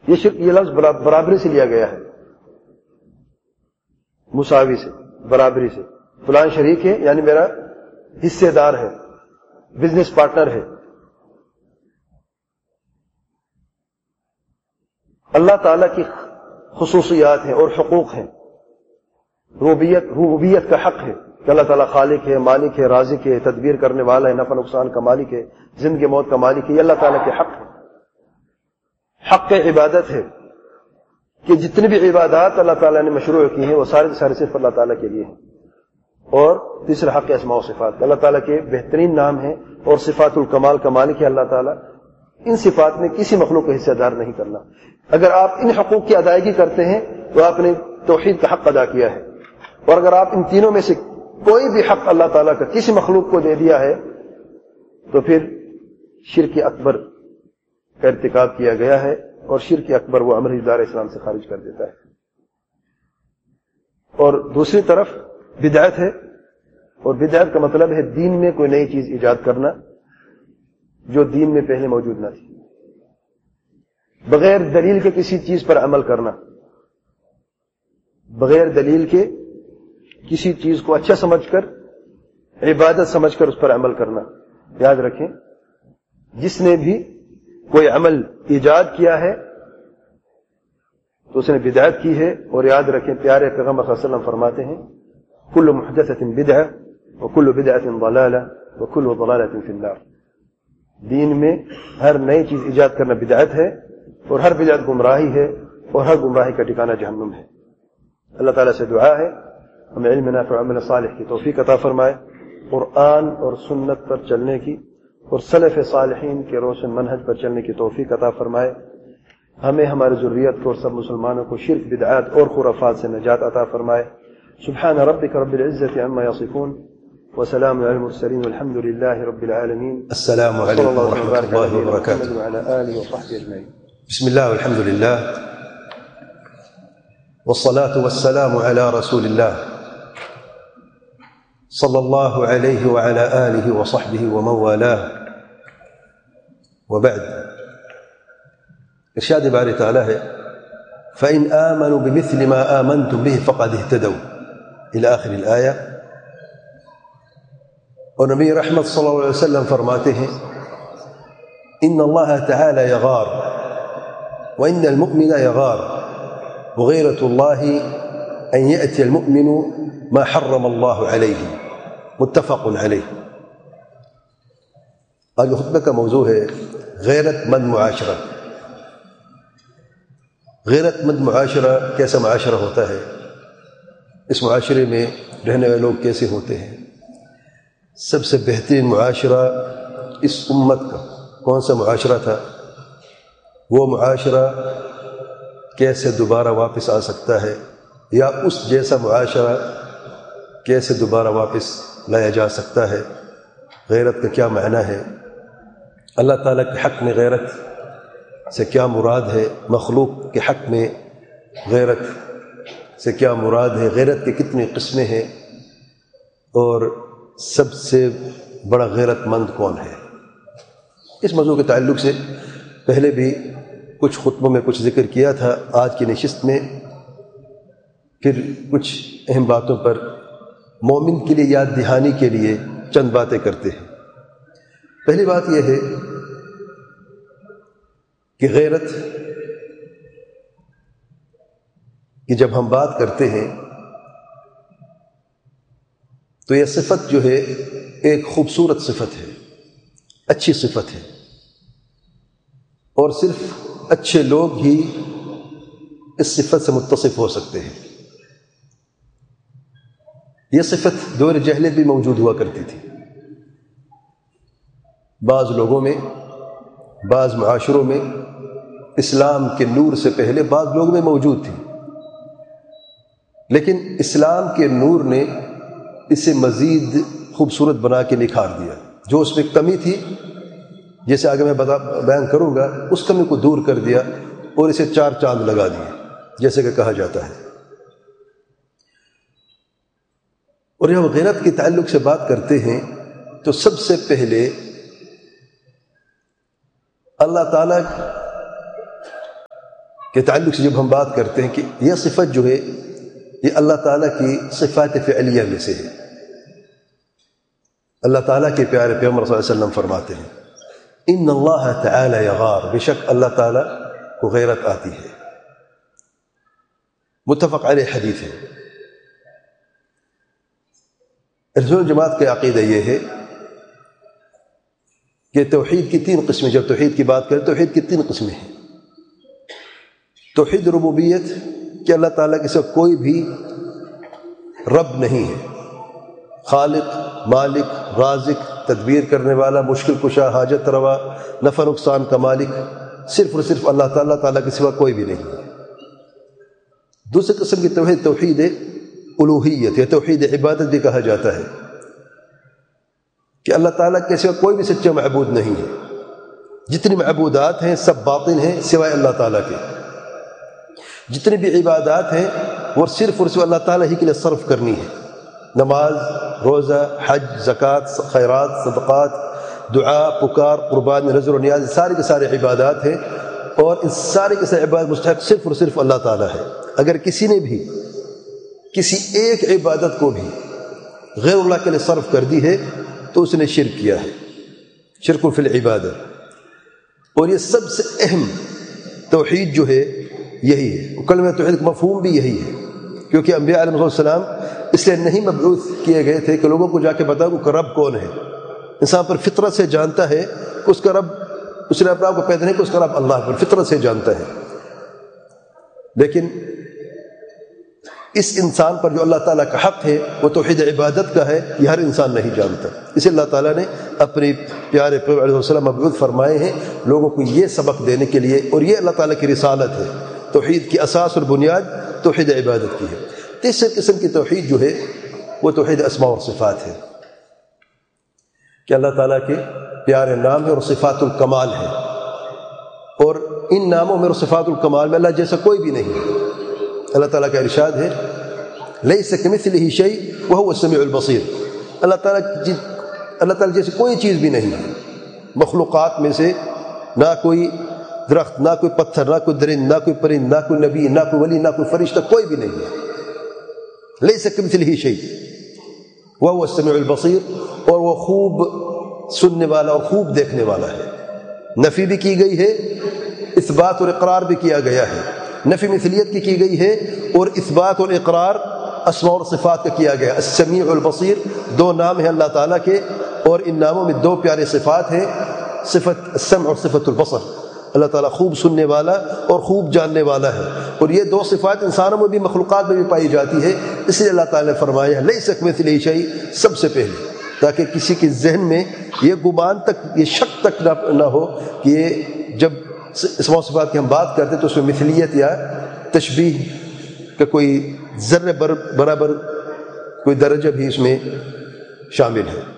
یہ لفظ برابری سے لیا گیا ہے، مساوی سے، برابری سے. فلان شریک ہے یعنی میرا حصے دار ہے، بزنس پارٹنر ہے. اللہ تعالیٰ کی خصوصیات ہیں اور حقوق ہیں. ربوبیت کا حق ہے کہ اللہ تعالیٰ خالق ہے، مالک ہے، رازق ہے، تدبیر کرنے والا ہے، نفع نقصان کا مالک ہے، زندگی موت کا مالک ہے. یہ اللہ تعالیٰ کے حق ہے. حق عبادت ہے کہ جتنی بھی عبادات اللہ تعالیٰ نے مشروع کی ہیں وہ سارے صرف اللہ تعالیٰ کے لیے ہیں. اور تیسرا حق اسماء و صفات، اللہ تعالیٰ کے بہترین نام ہیں اور صفات الکمال کا مالک ہے اللہ تعالیٰ. ان صفات میں کسی مخلوق کو حصہ دار نہیں کرنا. اگر آپ ان حقوق کی ادائیگی کرتے ہیں تو آپ نے توحید کا حق ادا کیا ہے. اور اگر آپ ان تینوں میں سے کوئی بھی حق اللہ تعالیٰ کا کسی مخلوق کو دے دیا ہے تو پھر شرک اکبر کا ارتکاب کیا گیا ہے. اور شرک اکبر وہ امر دار اسلام سے خارج کر دیتا ہے. اور دوسری طرف بدعت ہے، اور بدعت کا مطلب ہے دین میں کوئی نئی چیز ایجاد کرنا جو دین میں پہلے موجود نہ تھی. بغیر دلیل کے کسی چیز پر عمل کرنا، بغیر دلیل کے کسی چیز کو اچھا سمجھ کر، عبادت سمجھ کر اس پر عمل کرنا. یاد رکھیں، جس نے بھی کوئی عمل ایجاد کیا ہے تو اس نے بدعت کی ہے. اور یاد رکھیں پیارے پیغمبر صلی اللہ علیہ وسلم فرماتے ہیں کل محدثۃ بدعہ وکل بدعۃ ضلالہ وکل ضلالۃ فی النار. دین میں ہر نئی چیز ایجاد کرنا بدعت ہے، اور ہر بدعت گمراہی ہے، اور ہر گمراہی کا ٹھکانہ جہنم ہے. اللہ تعالیٰ سے دعا ہے ہمیں علم نافع و عمل صالح کی توفیق عطا فرمائے، قرآن اور سنت پر چلنے کی اور سلف صالحین کے روشن منہج پر چلنے کی توفیق عطا فرمائے. ہمیں ہماری ذریت کو اور سب مسلمانوں کو شرک، بدعات اور خرافات سے نجات عطا فرمائے. سبحان ربک رب العزة عما يصفون وسلام على المرسلين والحمد لله رب العالمين. السلام عليكم ورحمة الله وبركاته. وعلى آله وصحبه أجمعين. بسم الله والحمد لله والصلاة والسلام على رسول الله صلى الله عليه وعلى آله وصحبه ومن والاه، وبعد. ارشاد باری تعالی ہے فَإِنْ آمَنُوا بِمِثْلِ مَا آمَنْتُمْ بِهِ فَقَدْ اهْتَدَوْا إلى آخر الآية. اور نبی رحمت صلی اللہ علیہ وسلم فرماتے ہیں ان اللہ تعالی یغار وان المؤمن یغار وغیرۃ اللہ ان یأتی المؤمن ما حرم اللہ علیہ، متفق علیہ. آج خطبہ کا موضوع ہے غیرت مند معاشرہ. غیرت مند معاشرہ کیسا معاشرہ ہوتا ہے؟ اس معاشرے میں رہنے والے لوگ کیسے ہوتے ہیں؟ سب سے بہترین معاشرہ اس امت کا کون سا معاشرہ تھا؟ وہ معاشرہ کیسے دوبارہ واپس آ سکتا ہے، یا اس جیسا معاشرہ کیسے دوبارہ واپس لایا جا سکتا ہے؟ غیرت کا کیا معنی ہے؟ اللہ تعالیٰ کے حق میں غیرت سے کیا مراد ہے؟ مخلوق کے حق میں غیرت سے کیا مراد ہے؟ غیرت کی کتنی قسمیں ہیں؟ اور سب سے بڑا غیرت مند کون ہے؟ اس موضوع کے تعلق سے پہلے بھی کچھ خطبوں میں کچھ ذکر کیا تھا. آج کی نشست میں پھر کچھ اہم باتوں پر مومن کے لیے یاد دہانی کے لیے چند باتیں کرتے ہیں. پہلی بات یہ ہے کہ غیرت کی جب ہم بات کرتے ہیں تو یہ صفت جو ہے ایک خوبصورت صفت ہے، اچھی صفت ہے، اور صرف اچھے لوگ ہی اس صفت سے متصف ہو سکتے ہیں. یہ صفت دور جہلیت بھی موجود ہوا کرتی تھی. بعض لوگوں میں، بعض معاشروں میں اسلام کے نور سے پہلے بعض لوگوں میں موجود تھی، لیکن اسلام کے نور نے اسے مزید خوبصورت بنا کے نکھار دیا. جو اس میں کمی تھی، جیسے آگے میں بیان کروں گا، اس کمی کو دور کر دیا اور اسے چار چاند لگا دیے، جیسے کہ کہا جاتا ہے. اور جب غیرت کے تعلق سے بات کرتے ہیں تو سب سے پہلے اللہ تعالیٰ کے تعلق سے جب ہم بات کرتے ہیں کہ یہ صفت جو ہے یہ اللہ تعالیٰ کی صفات فعلیہ میں سے ہے. اللہ تعالیٰ کے پیارے پیغمبر صلی اللہ علیہ وسلم فرماتے ہیں ان اللہ تعالی یغار، بے شک اللہ تعالیٰ کو غیرت آتی ہے. متفق علیہ حدیث ہے. رسول جماعت کا عقیدہ یہ ہے کہ توحید کی 3 قسمیں، جب توحید کی بات کریں توحید کی 3 قسمیں ہیں. توحید ربوبیت کہ اللہ تعالیٰ کے ساتھ کوئی بھی رب نہیں ہے، خالق، مالک، رازق، تدبیر کرنے والا، مشکل کشا، حاجت روا، نفع نقصان کا مالک صرف اور صرف اللہ تعالیٰ کے سوا کوئی بھی نہیں ہے. دوسری قسم کی توحید توحید الوہیت یا توحید عبادت بھی کہا جاتا ہے کہ اللہ تعالیٰ کے سوا کوئی بھی سچا معبود نہیں ہے. جتنی معبودات ہیں سب باطل ہیں سوائے اللہ تعالیٰ کے. جتنی بھی عبادات ہیں وہ صرف اور صرف اللہ تعالیٰ ہی کے لیے صرف کرنی ہے. نماز، روزہ، حج، زکوٰۃ، خیرات، صدقات، دعا، پکار، قربان، نذر و نیاز، ساری کے سارے عبادات ہیں اور ان سارے کے سارے عبادت مستحق صرف اور صرف اللہ تعالیٰ ہے. اگر کسی نے بھی کسی ایک عبادت کو بھی غیر اللہ کے لیے صرف کر دی ہے تو اس نے شرک کیا ہے، شرک فی العبادہ. اور یہ سب سے اہم توحید جو ہے یہی ہے. کلمہ توحید کا مفہوم بھی یہی ہے، کیونکہ انبیاء علیہ السلام اس لیے نہیں مبعوث کیے گئے تھے کہ لوگوں کو جا کے بتاؤ کہ رب کون ہے. انسان پر فطرت سے جانتا ہے کہ اس کا رب، اس نے اپنے آپ کو پیدا نہیں کہ اس کا رب اللہ پر فطرت سے جانتا ہے. لیکن اس انسان پر جو اللہ تعالیٰ کا حق ہے وہ توحید عبادت کا ہے، یہ ہر انسان نہیں جانتا. اسے اللہ تعالیٰ نے اپنے پیارے پیغمبر علیہ السلام مبعوث فرمائے ہیں لوگوں کو یہ سبق دینے کے لیے، اور یہ اللہ تعالیٰ کی رسالت ہے. توحید کی اساس اور بنیاد توحید عبادت کی ہے. تیسری قسم کی توحید جو ہے وہ توحید اسماء اور صفات ہے کہ اللہ تعالیٰ کے پیارے نام ہیں اور صفات الکمال ہے، اور ان ناموں میں اور صفات الکمال میں اللہ جیسا کوئی بھی نہیں ہے. اللہ تعالیٰ کا ارشاد ہے لیس کمثلہ شیء وہو السمیع البصیر. اللہ تعالیٰ جیسے کوئی چیز بھی نہیں ہے. مخلوقات میں سے نہ کوئی درخت، نہ کوئی پتھر، نہ کوئی درند، نہ کوئی پرند، نہ کوئی نبی، نہ کوئی ولی، نہ کوئی فرشتہ، کوئی بھی نہیں ہے. لیس کمثلہ شیء وہو السمیع البصیر، اور وہ خوب سننے والا اور خوب دیکھنے والا ہے. نفی بھی کی گئی ہے، اثبات اور اقرار بھی کیا گیا ہے. نفی مثلیت کی گئی ہے اور اثبات اور اقرار اسماء اور صفات کا کیا گیا. السمیع البصیر 2 نام ہیں اللہ تعالیٰ کے، اور ان ناموں میں 2 پیارے صفات ہیں، صفت السمع اور صفت البصر. اللہ تعالیٰ خوب سننے والا اور خوب جاننے والا ہے، اور یہ 2 صفات انسانوں میں بھی مخلوقات میں بھی پائی جاتی ہے. اس لیے اللہ تعالیٰ نے فرمایا لیس کمثلہ شیء سب سے پہلے، تاکہ کسی کے ذہن میں یہ گمان تک، یہ شک تک نہ ہو کہ یہ جب اسماء و صفات کی ہم بات کرتے تو اس میں مثلیت یا تشبیہ کا کوئی ذرے برابر کوئی درجہ بھی اس میں شامل ہے.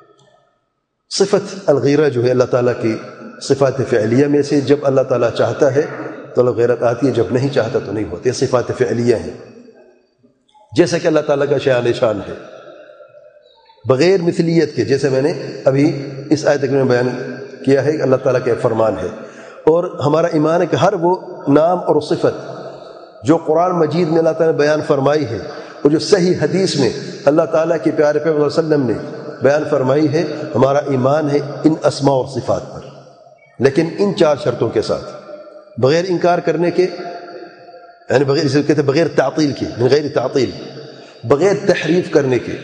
صفت الغیرہ جو ہے اللہ تعالیٰ کی صفات فعلیہ میں سے، جب اللہ تعالیٰ چاہتا ہے تو اللہ غیرت آتی ہے، جب نہیں چاہتا تو نہیں ہوتی. صفات فعلیہ ہیں جیسا کہ اللہ تعالیٰ کا شان شان ہے بغیر مثلیت کے، جیسے میں نے ابھی اس آیت میں بیان کیا ہے کہ اللہ تعالیٰ کا ایک فرمان ہے. اور ہمارا ایمان ہے کہ ہر وہ نام اور صفت جو قرآن مجید میں اللہ تعالیٰ نے بیان فرمائی ہے اور جو صحیح حدیث میں اللہ تعالیٰ کے پیارے پیغمبر صلی اللہ علیہ وسلم نے بیان فرمائی ہے، ہمارا ایمان ہے ان اسماء اور صفات پر، لیکن ان 4 شرطوں کے ساتھ، بغیر انکار کرنے کے، یعنی بغیر، اسے کہتے ہیں بغیر تعطیل کے، من غیر تعطیل، بغیر تحریف کرنے کے،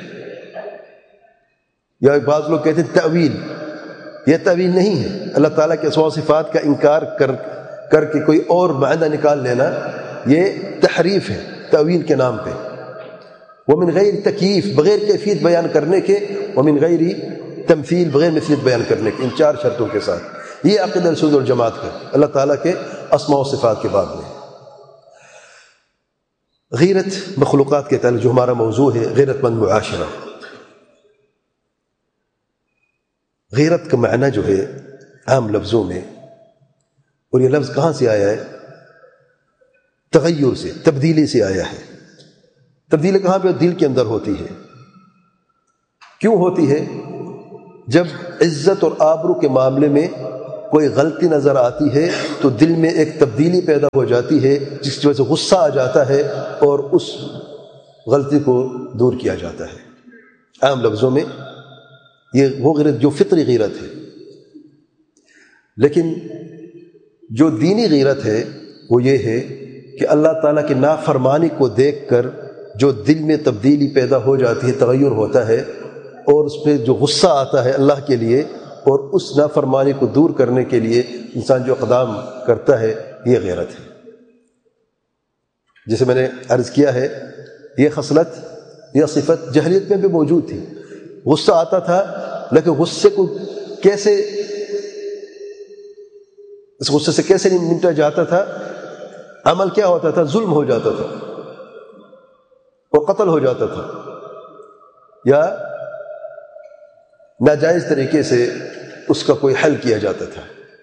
یا بعض لوگ کہتے ہیں تأویل. یہ تأویل نہیں ہے. اللہ تعالیٰ کے اسماء و صفات کا انکار کر کے کوئی اور معنی نکال لینا، یہ تحریف ہے تأویل کے نام پہ. ومن غیر تکییف، بغیر کیفیت بیان کرنے کے، ومن غیر تمثیل، بغیر مثلیت بیان کرنے کے، ان 4 شرطوں کے ساتھ. یہ عقیدہ اہل سنت والجماعت کا اللہ تعالیٰ کے اسماء و صفات کے باب میں. غیرت مخلوقات کے تعلق جو ہمارا موضوع ہے، غیرت مند معاشرہ. غیرت کا معنی جو ہے عام لفظوں میں، اور یہ لفظ کہاں سے آیا ہے؟ تغیر سے، تبدیلی سے آیا ہے. تبدیلی کہاں پہ؟ دل کے اندر ہوتی ہے. کیوں ہوتی ہے؟ جب عزت اور آبرو کے معاملے میں کوئی غلطی نظر آتی ہے تو دل میں ایک تبدیلی پیدا ہو جاتی ہے، جس کی وجہ سے غصہ آ جاتا ہے اور اس غلطی کو دور کیا جاتا ہے۔ عام لفظوں میں یہ وہ غیرت جو فطری غیرت ہے، لیکن جو دینی غیرت ہے وہ یہ ہے کہ اللہ تعالیٰ کی نافرمانی کو دیکھ کر جو دل میں تبدیلی پیدا ہو جاتی ہے، تغیر ہوتا ہے، اور اس پہ جو غصہ آتا ہے اللہ کے لیے، اور اس نافرمانی کو دور کرنے کے لیے انسان جو اقدام کرتا ہے، یہ غیرت ہے۔ جیسے میں نے عرض کیا ہے، یہ خصلت، یہ صفت جاہلیت میں بھی موجود تھی۔ غصہ آتا تھا، لیکن غصے کو کیسے، اس غصے سے کیسے نمٹا جاتا تھا؟ عمل کیا ہوتا تھا؟ ظلم ہو جاتا تھا اور قتل ہو جاتا تھا، یا ناجائز طریقے سے اس کا کوئی حل کیا جاتا تھا۔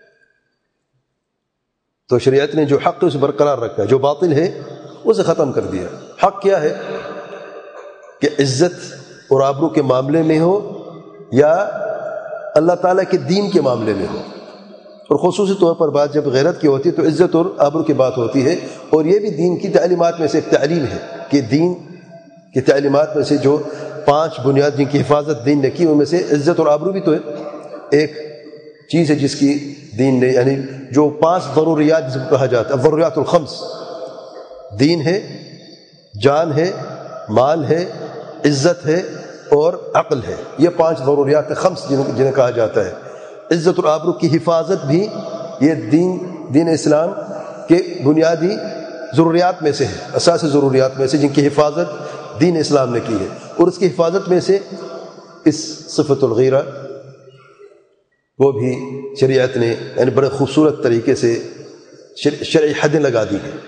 تو شریعت نے جو حق ہے اسے برقرار رکھا، جو باطل ہے اسے ختم کر دیا۔ حق کیا ہے کہ عزت اور آبرو کے معاملے میں ہو یا اللہ تعالیٰ کے دین کے معاملے میں ہو، اور خصوصی طور پر بات جب غیرت کی ہوتی ہے تو عزت اور آبرو کی بات ہوتی ہے، اور یہ بھی دین کی تعلیمات میں سے ایک تعلیم ہے کہ دین کی تعلیمات میں سے جو 5 بنیاد جن کی حفاظت دین نے کی، ان میں سے عزت اور آبرو بھی تو ہے، ایک چیز ہے جس کی دین نے، یعنی جو 5 ضروریات جس کو کہا جاتا ہے، ضروریات الخمس، دین ہے، جان ہے، مال ہے، عزت ہے اور عقل ہے، یہ 5 ضروریات خمس جنہیں کہا جاتا ہے۔ عزت اور آبرو کی حفاظت بھی یہ دین اسلام کے بنیادی ضروریات میں سے ہے، اساسی ضروریات میں سے، جن کی حفاظت دین اسلام نے کی ہے، اور اس کی حفاظت میں سے اس صفت الغیرہ وہ بھی شریعت نے یعنی بڑے خوبصورت طریقے سے شرعی حدیں لگا دی ہیں۔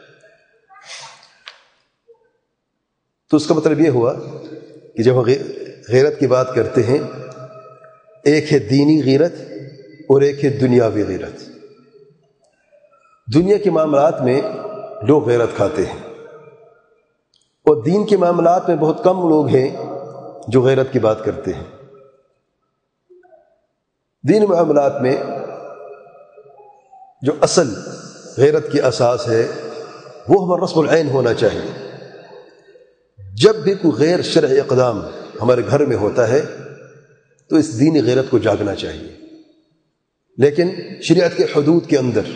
تو اس کا مطلب یہ ہوا کہ جب غیرت کی بات کرتے ہیں، ایک ہے دینی غیرت اور ایک ہے دنیاوی غیرت۔ دنیا کے معاملات میں لوگ غیرت کھاتے ہیں، اور دین کے معاملات میں بہت کم لوگ ہیں جو غیرت کی بات کرتے ہیں۔ دینی معاملات میں جو اصل غیرت کی اساس ہے وہ ہمارا رسم العین ہونا چاہیے۔ جب بھی کوئی غیر شرعی اقدام ہمارے گھر میں ہوتا ہے تو اس دینی غیرت کو جاگنا چاہیے، لیکن شریعت کے حدود کے اندر۔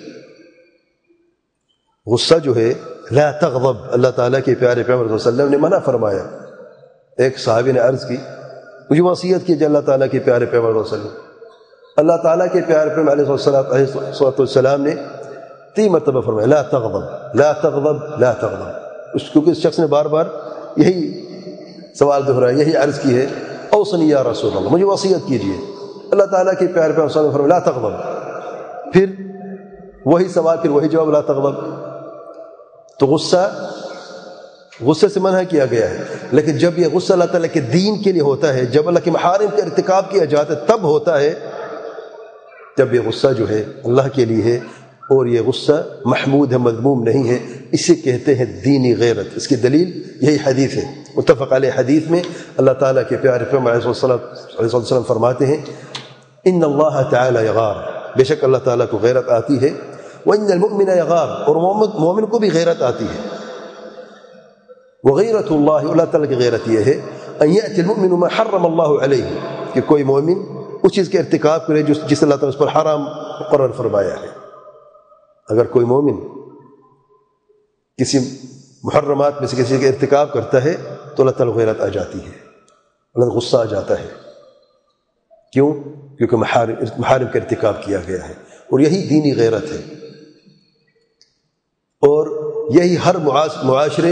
غصہ جو ہے لا تغضب، اللہ تعالیٰ کے پیارے پیغمبر صلی اللہ علیہ وسلم نے منع فرمایا۔ ایک صحابی نے عرض کی، مجھے وصیت کی اللہ تعالیٰ کے پیارے پیغمبر صلی اللہ علیہ وسلم، اللہ تعالیٰ کے پیارے پیغمبر علیہ السلام نے 3 مرتبہ فرمایا لا تغضب لا تغضب لا تغضب، کیونکہ اس شخص نے بار بار یہی سوال دہرایا، یہی عرض کی ہے، اوصنی یا رسول اللہ، مجھے وصیت کیجیے۔ اللہ تعالیٰ کے پیارے پیغمبر صلی اللہ علیہ وسلم نے فرمایا لا تغضب، پھر وہی سوال، پھر وہی جواب، لا تغضب۔ تو غصے سے منع کیا گیا ہے، لیکن جب یہ غصہ اللہ تعالیٰ کے دین کے لیے ہوتا ہے، جب اللہ کے محارم کا ارتکاب کیا جاتا ہے تب ہوتا ہے، جب یہ غصہ جو ہے اللہ کے لیے ہے، اور یہ غصہ محمود ہے، مذموم نہیں ہے، اسے کہتے ہیں دینی غیرت۔ اس کی دلیل یہی حدیث ہے، متفق علیہ حدیث میں اللہ تعالیٰ کے پیارے پیغمبر علیہ السلام فرماتے ہیں ان اللہ تعالی یغار، بے شک اللہ تعالیٰ کو غیرت آتی ہے، وَإِنَّ الْمُؤْمِنَ يَغَارُ، اور مومن کو بھی غیرت آتی ہے۔ وغیرت اللہ، اللہ تعالیٰ کی غیرت یہ ہے ان یأتی المؤمن ما حرم اللہ علیہ، کہ کوئی مومن اس چیز کے ارتکاب کرے جس اللہ تعالیٰ اس پر حرام مقرر فرمایا ہے۔ اگر کوئی مومن کسی محرمات میں سے کسی کا ارتکاب کرتا ہے تو اللہ تعالیٰ غیرت آ جاتی ہے، اللہ غصہ آ جاتا ہے۔ کیوں؟ کیونکہ محارم کا ارتکاب کیا گیا ہے، اور یہی دینی غیرت ہے، اور یہی ہر معاشرے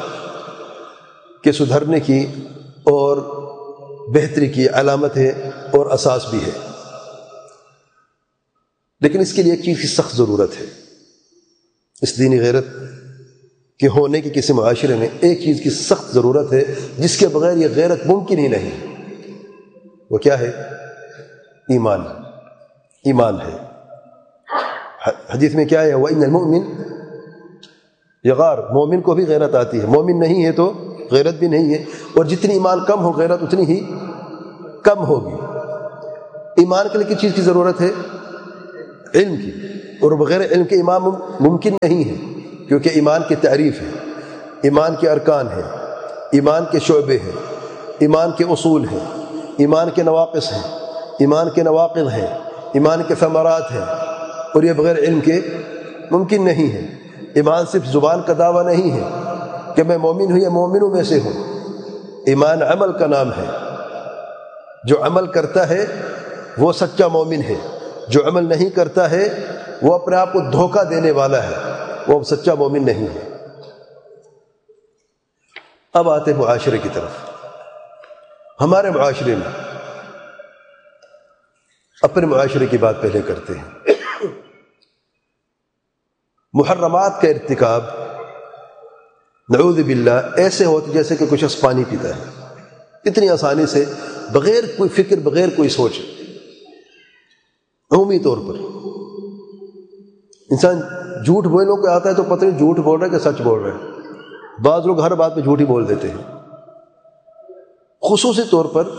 کے سدھرنے کی اور بہتری کی علامت ہے اور اساس بھی ہے۔ لیکن اس کے لیے ایک چیز کی سخت ضرورت ہے، اس دینی غیرت کے ہونے کی کسی معاشرے میں ایک چیز کی سخت ضرورت ہے جس کے بغیر یہ غیرت ممکن ہی نہیں۔ وہ کیا ہے؟ ایمان۔ ایمان ہے۔ حدیث میں کیا ہے؟ وَإِنَّ الْمُؤْمِنَ یغار، مومن کو بھی غیرت آتی ہے، مومن نہیں ہے تو غیرت بھی نہیں ہے، اور جتنی ایمان کم ہو غیرت اتنی ہی کم ہوگی۔ ایمان کے لیے کس چیز کی ضرورت ہے؟ علم کی، اور بغیر علم کے ایمان ممکن نہیں ہے، کیونکہ ایمان کی تعریف ہے، ایمان کے ارکان ہیں، ایمان کے شعبے ہیں، ایمان کے اصول ہیں، ایمان کے نواقص ہیں، ایمان کے نواقض ہیں، ایمان کے ثمرات ہیں، اور یہ بغیر علم کے ممکن نہیں ہے۔ ایمان صرف زبان کا دعویٰ نہیں ہے کہ میں مومن ہوں یا مومنوں میں سے ہوں، ایمان عمل کا نام ہے۔ جو عمل کرتا ہے وہ سچا مومن ہے، جو عمل نہیں کرتا ہے وہ اپنے آپ کو دھوکہ دینے والا ہے، وہ سچا مومن نہیں ہے۔ اب آتے معاشرے کی طرف۔ ہمارے معاشرے میں، اپنے معاشرے کی بات پہلے کرتے ہیں۔ محرمات کا ارتکاب نعوذ باللہ ایسے ہوتے جیسے کہ کچھ شخص پانی پیتا ہے، اتنی آسانی سے، بغیر کوئی فکر، بغیر کوئی سوچ، عمومی طور پر انسان جھوٹ بولنے کو آتا ہے تو پتہ نہیں جھوٹ بول رہا ہے کہ سچ بول رہا ہے۔ بعض لوگ ہر بات پہ جھوٹ ہی بول دیتے ہیں، خصوصی طور پر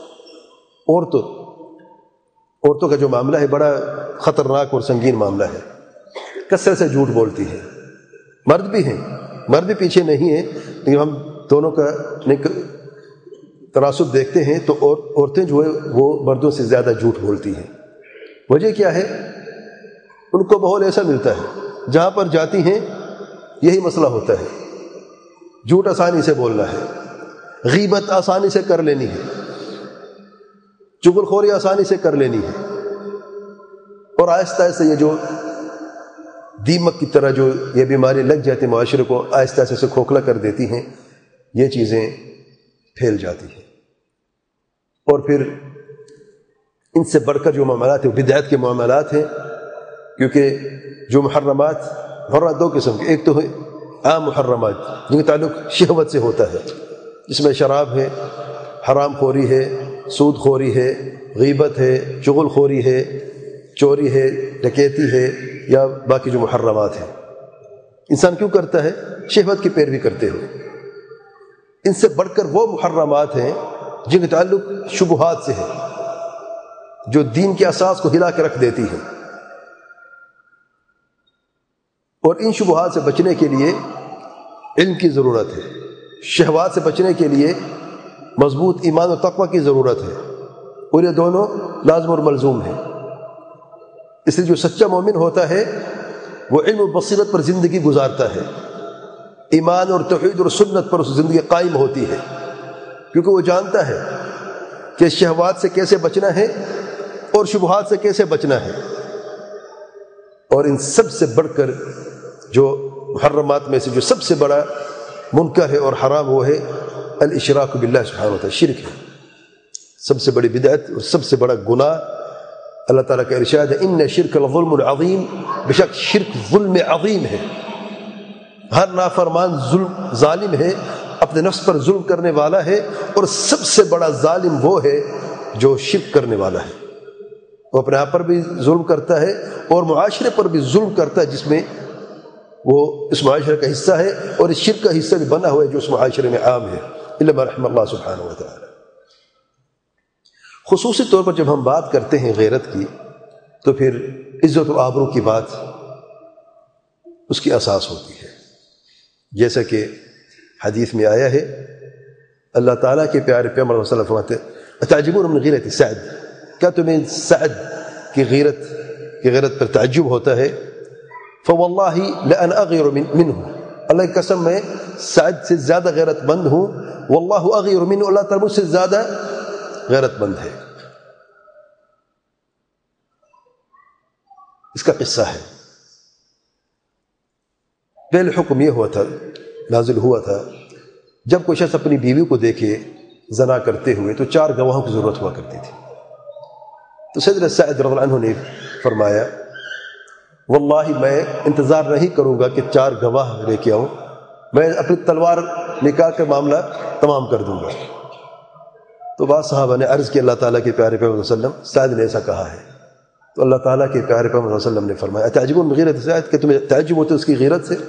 عورتوں کا جو معاملہ ہے بڑا خطرناک اور سنگین معاملہ ہے، کثرت سے جھوٹ بولتی ہے۔ مرد بھی ہیں، مرد بھی پیچھے نہیں ہیں، لیکن ہم دونوں کا تناسب دیکھتے ہیں تو عورتیں جو ہے وہ مردوں سے زیادہ جھوٹ بولتی ہیں۔ وجہ کیا ہے؟ ان کو ماحول ایسا ملتا ہے، جہاں پر جاتی ہیں یہی مسئلہ ہوتا ہے، جھوٹ آسانی سے بولنا ہے، غیبت آسانی سے کر لینی ہے، چغل خوری آسانی سے کر لینی ہے، اور آہستہ آہستہ یہ جو دیمک کی طرح جو یہ بیماری لگ جاتی معاشرے کو، آہستہ آہستہ سے کھوکھلا کر دیتی ہیں، یہ چیزیں پھیل جاتی ہیں۔ اور پھر ان سے بڑھ کر جو معاملات ہیں وہ بدعت کے معاملات ہیں، کیونکہ جو محرمات دو قسم کے، ایک تو ہے عام محرمات جن کا تعلق شہوت سے ہوتا ہے، جس میں شراب ہے، حرام خوری ہے، سود خوری ہے، غیبت ہے، چغل خوری ہے، چوری ہے، ڈکیتی ہے، یا باقی جو محرمات ہیں۔ انسان کیوں کرتا ہے؟ شہوت کی پیروی کرتے ہوئے۔ ان سے بڑھ کر وہ محرمات ہیں جن کا تعلق شبہات سے ہے، جو دین کے اساس کو ہلا کے رکھ دیتی ہے، اور ان شبہات سے بچنے کے لیے علم کی ضرورت ہے، شہوات سے بچنے کے لیے مضبوط ایمان و تقوی کی ضرورت ہے، اور یہ دونوں لازم اور ملزوم ہیں۔ اس لیے جو سچا مومن ہوتا ہے وہ علم و بصیرت پر زندگی گزارتا ہے، ایمان اور توحید اور سنت پر اس زندگی قائم ہوتی ہے، کیونکہ وہ جانتا ہے کہ شہوات سے کیسے بچنا ہے اور شبہات سے کیسے بچنا ہے۔ اور ان سب سے بڑھ کر جو محرمات میں سے جو سب سے بڑا منکر ہے اور حرام وہ ہے الاشراک باللہ سبحانہ وتعالی، شرک ہے، سب سے بڑی بدعت اور سب سے بڑا گناہ۔ اللہ تعالیٰ کا ارشاد ہے ان شرک لظلم عظیم، بے شک شرک ظلم عظیم ہے۔ ہر نافرمان ظالم ہے، اپنے نفس پر ظلم کرنے والا ہے، اور سب سے بڑا ظالم وہ ہے جو شرک کرنے والا ہے۔ وہ اپنے آپ پر بھی ظلم کرتا ہے اور معاشرے پر بھی ظلم کرتا ہے، جس میں وہ اس معاشرے کا حصہ ہے، اور اس شرک کا حصہ بھی بنا ہوا ہے جو اس معاشرے میں عام ہے، الا ما رحم اللہ سبحانہ وتعالی۔ خصوصی طور پر جب ہم بات کرتے ہیں غیرت کی، تو پھر عزت و آبرو کی بات اس کی اساس ہوتی ہے، جیسا کہ حدیث میں آیا ہے، اللہ تعالیٰ کے پیارے پیغمبر صلی اللہ علیہ وسلم فرماتے ہیں اتعجبون من غیرت سعد، کیا تمہیں سعد کی غیرت پر تعجب ہوتا ہے؟ فواللہ لأن اغیر منہ، اللہ کی قسم میں سعد سے زیادہ غیرت مند ہوں، واللہ اغیر منہ، اللہ تعالیٰ مجھ سے زیادہ غیرت مند ہے۔ اس کا قصہ ہے، پہلے حکم یہ ہوا تھا، نازل ہوا تھا، جب کوئی شخص اپنی بیوی کو دیکھے زنا کرتے ہوئے تو 4 گواہوں کی ضرورت ہوا کرتی تھی۔ تو سیدنا سعد رضی اللہ عنہ نے فرمایا واللہ میں انتظار نہیں کروں گا کہ 4 گواہ لے کے آؤں، میں اپنی تلوار نکال کر معاملہ تمام کر دوں گا۔ تو بعض صحابہ نے عرض کیا اللہ تعالیٰ کے پیارے پیغمبر صلی اللہ علیہ وسلم، سعد نے ایسا کہا ہے، تو اللہ تعالیٰ کے پیارے پیغمبر صلی اللہ علیہ وسلم نے فرمایا اتعجبون من غیرت سعد، کہ تمہیں تعجب ہوتا ہے اس کی غیرت سے؟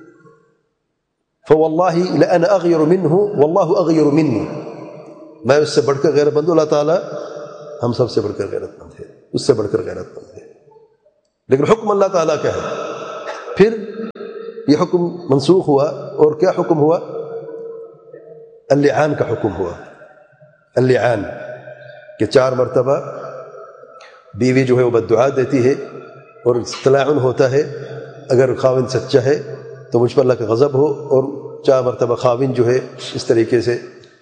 فواللہ لأنا اغیر منہ واللہ اغیر منی، میں اس سے بڑھ کر غیرت مند ہوں، اللہ تعالیٰ ہم سب سے بڑھ کر غیرت مند ہے، اس سے بڑھ کر غیرت مند ہے۔ لیکن حکم اللہ تعالیٰ کا ہے. پھر یہ حکم منسوخ ہوا اور کیا حکم ہوا؟ اللعان کا حکم ہوا. اللعان کہ 4 مرتبہ بیوی جو ہے وہ بددعا دیتی ہے اور تلاعن ہوتا ہے. اگر خاوند سچا ہے تو مجھ پر اللہ کا غضب ہو، اور 4 مرتبہ خاوند جو ہے اس طریقے سے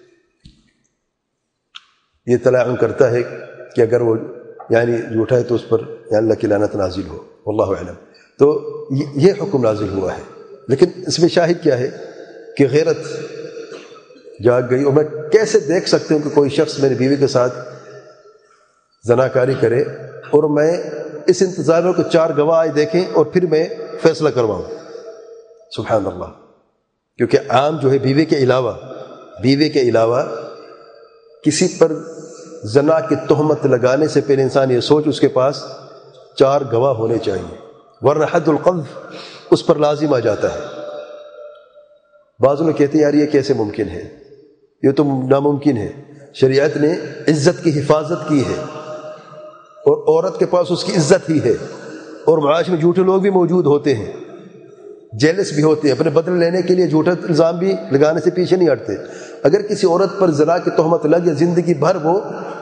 یہ تلاعن کرتا ہے کہ اگر وہ یعنی جھوٹا ہے تو اس پر اللہ کی لعنت نازل ہو. واللہ اعلم. تو یہ حکم نازل ہوا ہے. لیکن اس میں شاہد کیا ہے کہ غیرت جاگ گئی. اور میں کیسے دیکھ سکتے ہوں کہ کوئی شخص میری بیوی کے ساتھ زناکاری کرے اور میں اس انتظار میں کہ 4 گواہ آئے دیکھیں اور پھر میں فیصلہ کرواؤں. سبحان اللہ. کیونکہ عام جو ہے بیوی کے علاوہ کسی پر زنا کی تہمت لگانے سے پہلے انسان یہ سوچ اس کے پاس 4 گواہ ہونے چاہیے، ورنہ حد القذف اس پر لازم آ جاتا ہے. بعض لوگ کہتے ہیں یار یہ کیسے ممکن ہے، یہ تو ناممکن ہے. شریعت نے عزت کی حفاظت کی ہے اور عورت کے پاس اس کی عزت ہی ہے. اور معاشرے میں جھوٹے لوگ بھی موجود ہوتے ہیں، جیلس بھی ہوتے ہیں، اپنے بدلے لینے کے لیے جھوٹا الزام بھی لگانے سے پیچھے نہیں ہٹتے. اگر کسی عورت پر زنا کی تہمت لگے زندگی بھر وہ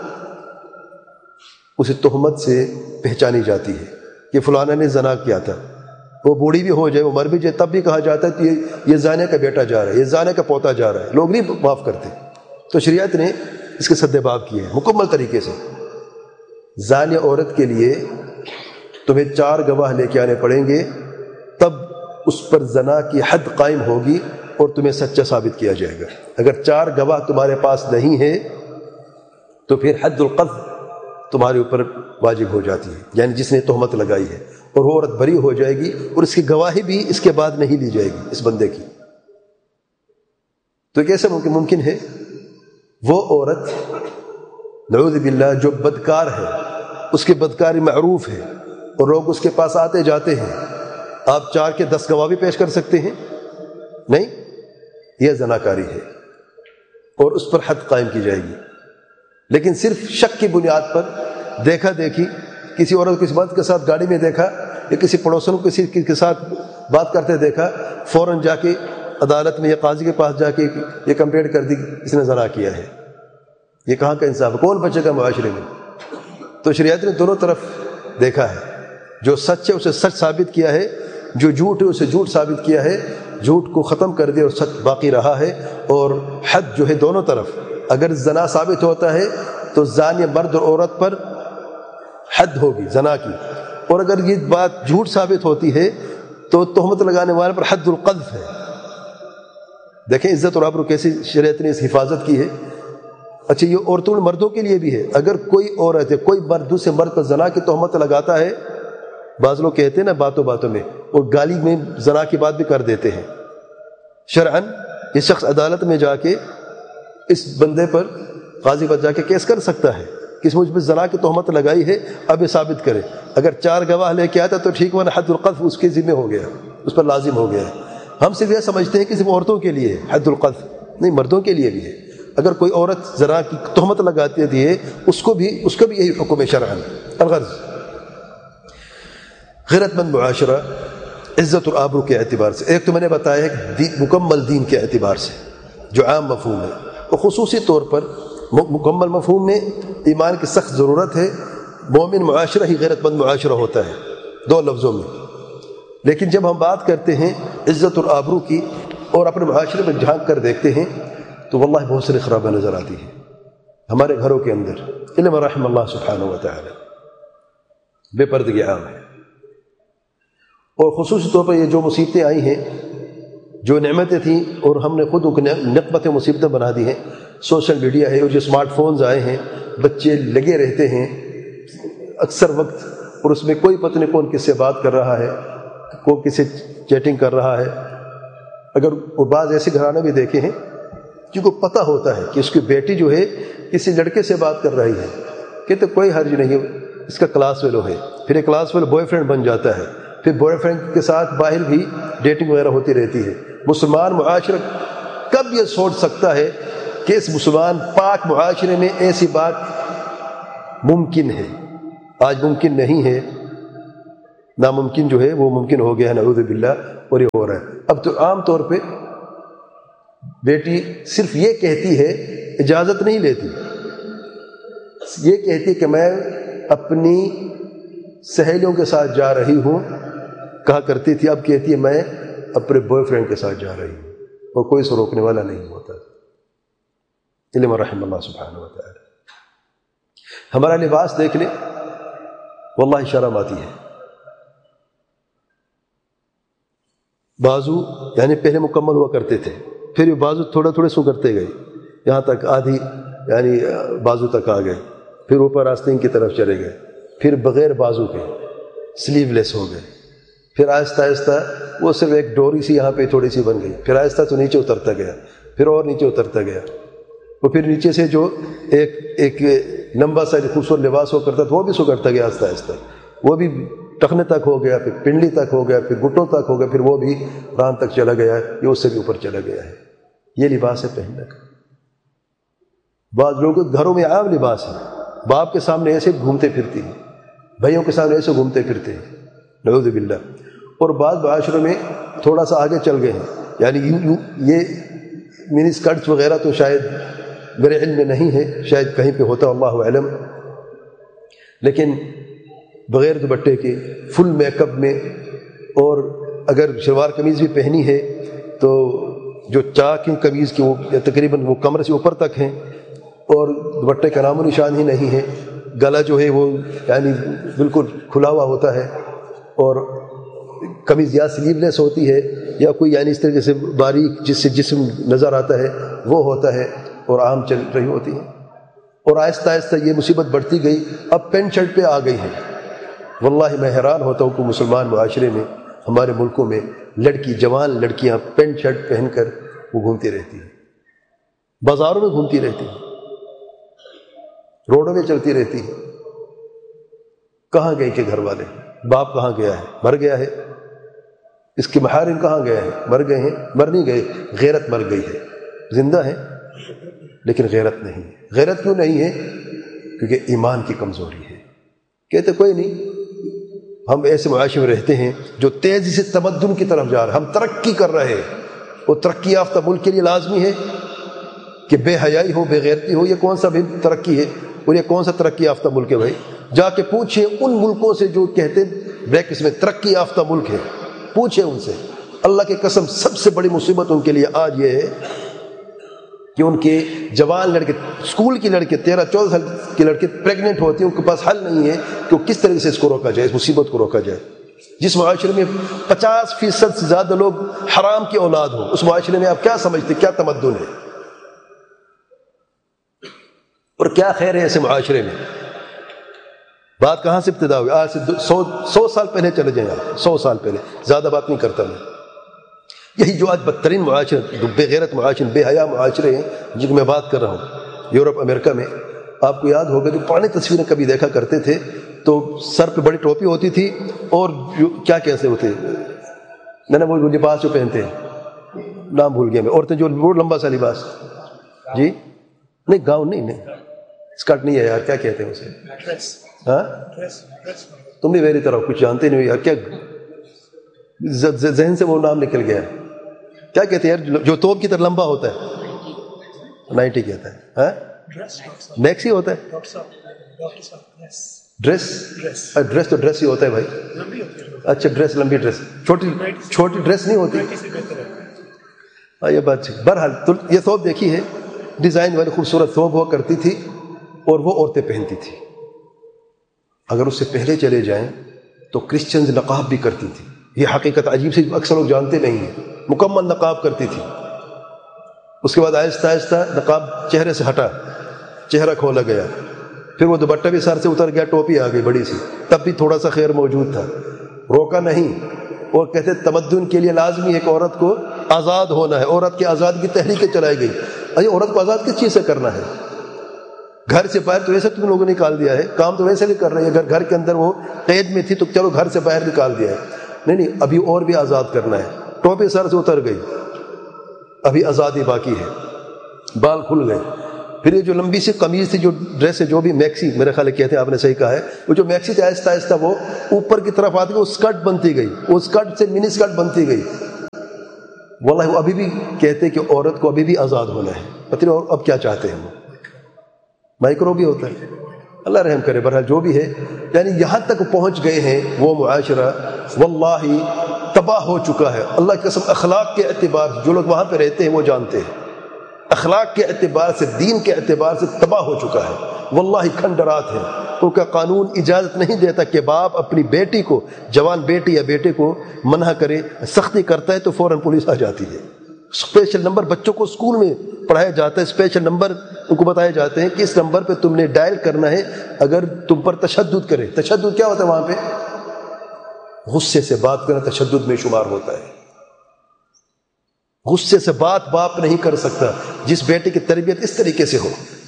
اسے تہمت سے پہچانی جاتی ہے کہ فلانا نے زنا کیا تھا. وہ بوڑھی بھی ہو جائے، وہ مر بھی جائے، تب بھی کہا جاتا ہے کہ یہ زانے کا بیٹا جا رہا ہے، یہ زانے کا پوتا جا رہا ہے. لوگ نہیں معاف کرتے. تو شریعت نے اس کے سد باب کیے ہیں مکمل طریقے سے. زانیہ عورت کے لیے تمہیں 4 گواہ لے کے آنے پڑیں گے، تب اس پر زنا کی حد قائم ہوگی اور تمہیں سچا ثابت کیا جائے گا. اگر 4 گواہ تمہارے پاس نہیں ہے تو پھر حد القذف تمہارے اوپر واجب ہو جاتی ہے، یعنی جس نے تہمت لگائی ہے، اور وہ عورت بری ہو جائے گی اور اس کی گواہی بھی اس کے بعد نہیں لی جائے گی اس بندے کی. تو کیسے ممکن ہے؟ وہ عورت نعوذ باللہ جو بدکار ہے، اس کی بدکاری معروف ہے اور لوگ اس کے پاس آتے جاتے ہیں، آپ 4 کے 10 گواہ بھی پیش کر سکتے ہیں؟ نہیں، یہ زناکاری ہے اور اس پر حد قائم کی جائے گی. لیکن صرف شک کی بنیاد پر دیکھا دیکھی، کسی عورت کو کسی مرد کے ساتھ گاڑی میں دیکھا یا کسی پڑوسن کو کسی کے ساتھ بات کرتے دیکھا، فوراً جا کے عدالت میں یا قاضی کے پاس جا کے یہ کمپلینٹ کر دی اس نے زنا کیا ہے. یہ کہاں کا انصاف ہے؟ کون بچے گا معاشرے میں؟ تو شریعت نے دونوں طرف دیکھا ہے. جو سچ ہے اسے سچ ثابت کیا ہے، جو جھوٹ ہے اسے جھوٹ ثابت کیا ہے. جھوٹ کو ختم کر دیا اور سچ باقی رہا ہے. اور حد جو ہے دونوں طرف، اگر زنا ثابت ہوتا ہے تو زانی مرد اور عورت پر حد ہوگی زنا کی، اور اگر یہ بات جھوٹ ثابت ہوتی ہے تو تہمت لگانے والے پر حد القذف ہے. دیکھیں عزت اور آبرو کیسی شریعت نے اس حفاظت کی ہے. اچھا یہ عورتوں اور مردوں کے لیے بھی ہے. اگر کوئی عورت ہے، کوئی مرد دوسرے مرد پر زنا کی تہمت لگاتا ہے، بعض لوگ کہتے ہیں نا باتوں میں، اور گالی میں زنا کی بات بھی کر دیتے ہیں. شرعاً یہ شخص عدالت میں جا کے اس بندے پر قاضی پر جا کے کیس کر سکتا ہے کہ اس مجھ پر زنا کی تہمت لگائی ہے، اب یہ ثابت کرے. اگر 4 گواہ لے کے آتا تو ٹھیک، ورنہ حد القذف اس کے ذمہ ہو گیا، اس پر لازم ہو گیا. ہم صرف یہ سمجھتے ہیں کہ صرف عورتوں کے لیے حد القذف، نہیں، مردوں کے لیے بھی ہے. اگر کوئی عورت زنا کی تہمت لگاتی ہے اس کو بھی یہی حکم ہے شرعاً. الغرض غیرت مند معاشرہ عزت اور آبرو کے اعتبار سے، ایک تو میں نے بتایا ہے مکمل دین کے اعتبار سے جو عام مفہوم ہے، اور خصوصی طور پر مکمل مفہوم میں ایمان کی سخت ضرورت ہے. مومن معاشرہ ہی غیرت مند معاشرہ ہوتا ہے 2 لفظوں میں. لیکن جب ہم بات کرتے ہیں عزت اور آبرو کی اور اپنے معاشرے میں جھانک کر دیکھتے ہیں تو واللہ بہت ساری خرابیاں نظر آتی ہیں ہمارے گھروں کے اندر. علم رحم اللہ سبحانہ و تعالی، بے پردگی عام ہے. اور خصوصی طور پر یہ جو مصیبتیں آئی ہیں، جو نعمتیں تھیں اور ہم نے خود نقمتیں مصیبتیں بنا دی ہیں، سوشل میڈیا ہے اور جو اسمارٹ فونز آئے ہیں، بچے لگے رہتے ہیں اکثر وقت، اور اس میں کوئی پتہ نہیں کون کس سے بات کر رہا ہے، کون کس سے چیٹنگ کر رہا ہے. اگر وہ بعض ایسے گھرانے بھی دیکھے ہیں جن کو پتہ ہوتا ہے کہ اس کی بیٹی جو ہے کسی لڑکے سے بات کر رہی ہے، کہتے کوئی حرج نہیں، اس کا کلاس فیلو ہے. پھر ایک کلاس فیلو بوائے فرینڈ بن جاتا ہے، پھر بوائے فرینڈ کے ساتھ باہر بھی ڈیٹنگ وغیرہ ہوتی رہتی ہے. مسلمان معاشرہ کب یہ سوچ سکتا ہے کہ اس مسلمان پاک معاشرے میں ایسی بات ممکن ہے؟ آج ممکن نہیں ہے. ناممکن جو ہے وہ ممکن ہو گیا ہے، نعوذ باللہ، اور یہ ہو رہا ہے. اب تو عام طور پہ بیٹی صرف یہ کہتی ہے، اجازت نہیں لیتی، یہ کہتی کہ میں اپنی سہیلیوں کے ساتھ جا رہی ہوں، کہا کرتی تھی، اب کہتی ہے میں اپنے بوائے فرینڈ کے ساتھ جا رہی ہوں، اور کوئی سے روکنے والا نہیں ہوتا. علم رحم اللہ سبحانہ و تعالی. ہمارا لباس دیکھ لیں، واللہ شرم آتی ہے. بازو یعنی پہلے مکمل ہوا کرتے تھے، پھر یہ بازو تھوڑے تھوڑے سو کرتے گئے، یہاں تک آدھی یعنی بازو تک آ گئے، پھر اوپر آستین کی طرف چلے گئے، پھر بغیر بازو کے سلیو لیس ہو گئے، پھر آہستہ آہستہ وہ صرف ایک ڈوری سی یہاں پہ تھوڑی سی بن گئی، پھر آہستہ تو نیچے اترتا گیا، پھر اور نیچے اترتا گیا، وہ پھر نیچے سے جو ایک لمبا سا خوبصورت لباس ہو کرتا تھا وہ بھی سو کرتا گیا آہستہ آہستہ، وہ بھی ٹخنے تک ہو گیا، پھر پنڈلی تک ہو گیا، پھر گھٹوں تک ہو گیا، پھر وہ بھی ران تک چلا گیا ہے، یہ اس سے بھی اوپر چلا گیا ہے. یہ لباس ہے پہننے کا. بعض لوگوں کے گھروں میں عام لباس ہے، باپ کے سامنے ایسے گھومتے پھرتی ہیں، بھائیوں کے سامنے ایسے گھومتے پھرتے ہیں، نعوذ باللہ. اور بعض معاشروں میں تھوڑا سا آگے چل گئے ہیں، یعنی یہ منی اسکرٹس وغیرہ تو شاید میرے علم میں نہیں ہے، شاید کہیں پہ ہوتا، اللہ اعلم، لیکن بغیر دوپٹے کے فل میک اپ میں، اور اگر شلوار قمیض بھی پہنی ہے تو جو چاک ہیں قمیض کی وہ تقریباً وہ کمر سے اوپر تک ہیں، اور دوپٹے کا نام و نشان ہی نہیں ہے. گلا جو ہے وہ یعنی بالکل کھلا ہوا ہوتا ہے، اور قمیض یا سلیو لیس ہوتی ہے یا کوئی یعنی اس طریقے سے باریک جس سے جسم نظر آتا ہے وہ ہوتا ہے، اور عام چل رہی ہوتی ہے. اور آہستہ آہستہ یہ مصیبت بڑھتی گئی، اب پینٹ شرٹ پہ آ گئی ہے. واللہ میں حیران ہوتا ہوں کہ مسلمان معاشرے میں، ہمارے ملکوں میں لڑکی، جوان لڑکیاں پینٹ شرٹ پہن کر وہ گھومتی رہتی ہیں، بازاروں میں گھومتی رہتی ہیں، روڈوں میں چلتی رہتی ہیں. کہاں گئے کہ گھر والے؟ باپ کہاں گیا ہے؟ مر گیا ہے. اس کے محارم کہاں گئے ہیں؟ مر گئے ہیں؟ مر نہیں گئے، غیرت مر گئی ہے. زندہ ہے لیکن غیرت نہیں ہے. غیرت کیوں نہیں ہے؟ کیونکہ ایمان کی کمزوری ہے. کہتے کوئی نہیں، ہم ایسے معاشرے میں رہتے ہیں جو تیزی سے تمدن کی طرف جا رہا ہے، ہم ترقی کر رہے ہیں. وہ ترقی یافتہ ملک کے لیے لازمی ہے کہ بے حیائی ہو، بے غیرتی ہو. یہ کون سا بھی ترقی ہے؟ اور یہ کون سا ترقی یافتہ ملک ہے بھائی؟ جا کے پوچھیں ان ملکوں سے جو کہتے بریکس میں ترقی یافتہ ملک ہے، پوچھیں ان سے. اللہ کی قسم سب سے بڑی مصیبت ان کے لیے آج یہ ہے کہ ان کے جوان لڑکے، اسکول کی لڑکے 13-14 سال کے لڑکے پریگننٹ ہوتے ہیں، ان کے پاس حل نہیں ہے کہ وہ کس طرح سے اس کو روکا جائے، اس مصیبت کو روکا جائے. جس معاشرے میں 50% سے زیادہ لوگ حرام کی اولاد ہو، اس معاشرے میں آپ کیا سمجھتے کیا تمدن ہے اور کیا خیر ہے ایسے معاشرے میں؟ بات کہاں سے ابتدا ہوئی؟ آج سے 100 سال پہلے چلے جائیں آپ، 100 سال پہلے، زیادہ بات نہیں کرتا میں. یہی جو آج بدترین معاشرے، جو بے غیرت معاشرے، بے حیا معاشرے ہیں جن کی میں بات کر رہا ہوں، یورپ امریکہ میں. آپ کو یاد ہوگا جو پرانے تصویریں کبھی دیکھا کرتے تھے تو سر پہ بڑی ٹوپی ہوتی تھی، اور جو کیا کیسے ہوتے نہ وہ لباس جو پہنتے ہیں، نام بھول گیا میں، عورتیں جو وہ لمبا سا لباس، جی نہیں گاؤن نہیں اسکرٹ نہیں ہے یار، کیا کہتے ہیں اسے؟ ہاں تم بھی میری طرح کچھ جانتے نہیں یار، کیا ذہن سے وہ نام نکل گیا، کیا کہتے ہیں یار جو توپ کی طرح لمبا ہوتا ہے؟ نائٹی کہتا ہے. ہاں میکسی ہوتا ہے. ڈریس تو ڈریس ہی ہوتا ہے بھائی. اچھا ڈریس، لمبی ڈریس، چھوٹی ڈریس نہیں ہوتی. یہ بات بہرحال تو یہ ثوب دیکھی ہے، ڈیزائن والی خوبصورت ثوب ہوا کرتی تھی اور وہ عورتیں پہنتی تھی. اگر اس سے پہلے چلے جائیں تو کرسچنز نقاب بھی کرتی تھی. یہ حقیقت عجیب سے اکثر لوگ جانتے نہیں ہیں. مکمل نقاب کرتی تھی. اس کے بعد آہستہ آہستہ نقاب چہرے سے ہٹا، چہرہ کھولا گیا، پھر وہ دوپٹہ بھی سر سے اتر گیا، ٹوپی آ گئی بڑی سی، تب بھی تھوڑا سا خیر موجود تھا، روکا نہیں. اور کہتے تمدن کے لیے لازمی ہے کہ عورت کو آزاد ہونا ہے. عورت کی آزادی کی تحریکیں چلائی گئی. ارے عورت کو آزاد کس چیز سے کرنا ہے؟ گھر سے باہر تو ویسے تم لوگوں نے نکال دیا ہے، کام تو ویسے بھی کر رہے ہیں. اگر گھر کے اندر وہ قید میں تھی تو چلو گھر سے باہر نکال دیا ہے. نہیں، ابھی اور بھی آزاد کرنا ہے. ٹوپی سر سے اتر گئی، ابھی آزادی باقی ہے. بال کھل گئے، پھر یہ جو لمبی سی قمیض تھی، جو ڈریس ہے، جو بھی میکسی میرے خیال کہتے ہیں، آپ نے صحیح کہا ہے، وہ جو میکسی تھی آہستہ آہستہ وہ اوپر کی طرف آتی گئی، وہ اسکرٹ بنتی گئی، وہ اسکرٹ سے منی اسکرٹ بنتی گئی. واللہ وہ ابھی بھی کہتے کہ عورت کو ابھی بھی آزاد ہونا ہے. پتہ نہیں اور اب کیا چاہتے ہیں، وہ مائکرو بھی ہوتا ہے. اللہ رحم کرے. بہرحال جو بھی ہے، یعنی یہاں تک پہنچ گئے ہیں وہ معاشرہ واللہ تباہ ہو چکا ہے. اللہ کی قسم، اخلاق کے اعتبار سے جو لوگ وہاں پہ رہتے ہیں وہ جانتے ہیں، اخلاق کے اعتبار سے، دین کے اعتبار سے تباہ ہو چکا ہے. واللہ کھنڈرات ہیں. ان کا قانون اجازت نہیں دیتا کہ باپ اپنی بیٹی کو، جوان بیٹی یا بیٹے کو منع کرے. سختی کرتا ہے تو فوراً پولیس آ جاتی ہے. اسپیشل نمبر بچوں کو اسکول میں پڑھایا جاتا ہے، اسپیشل نمبر ان کو بتائے جاتے ہیں کہ اس نمبر پہ تم نے ڈائل کرنا ہے اگر تم پر تشدد کرے. تشدد کیا ہوتا ہے وہاں پہ؟ غصے سے بات کرنا تشدد میں شمار ہوتا ہے. غصے سے بات باپ نہیں کر سکتا. جس بیٹے کی تربیت اس طریقے سے ہو،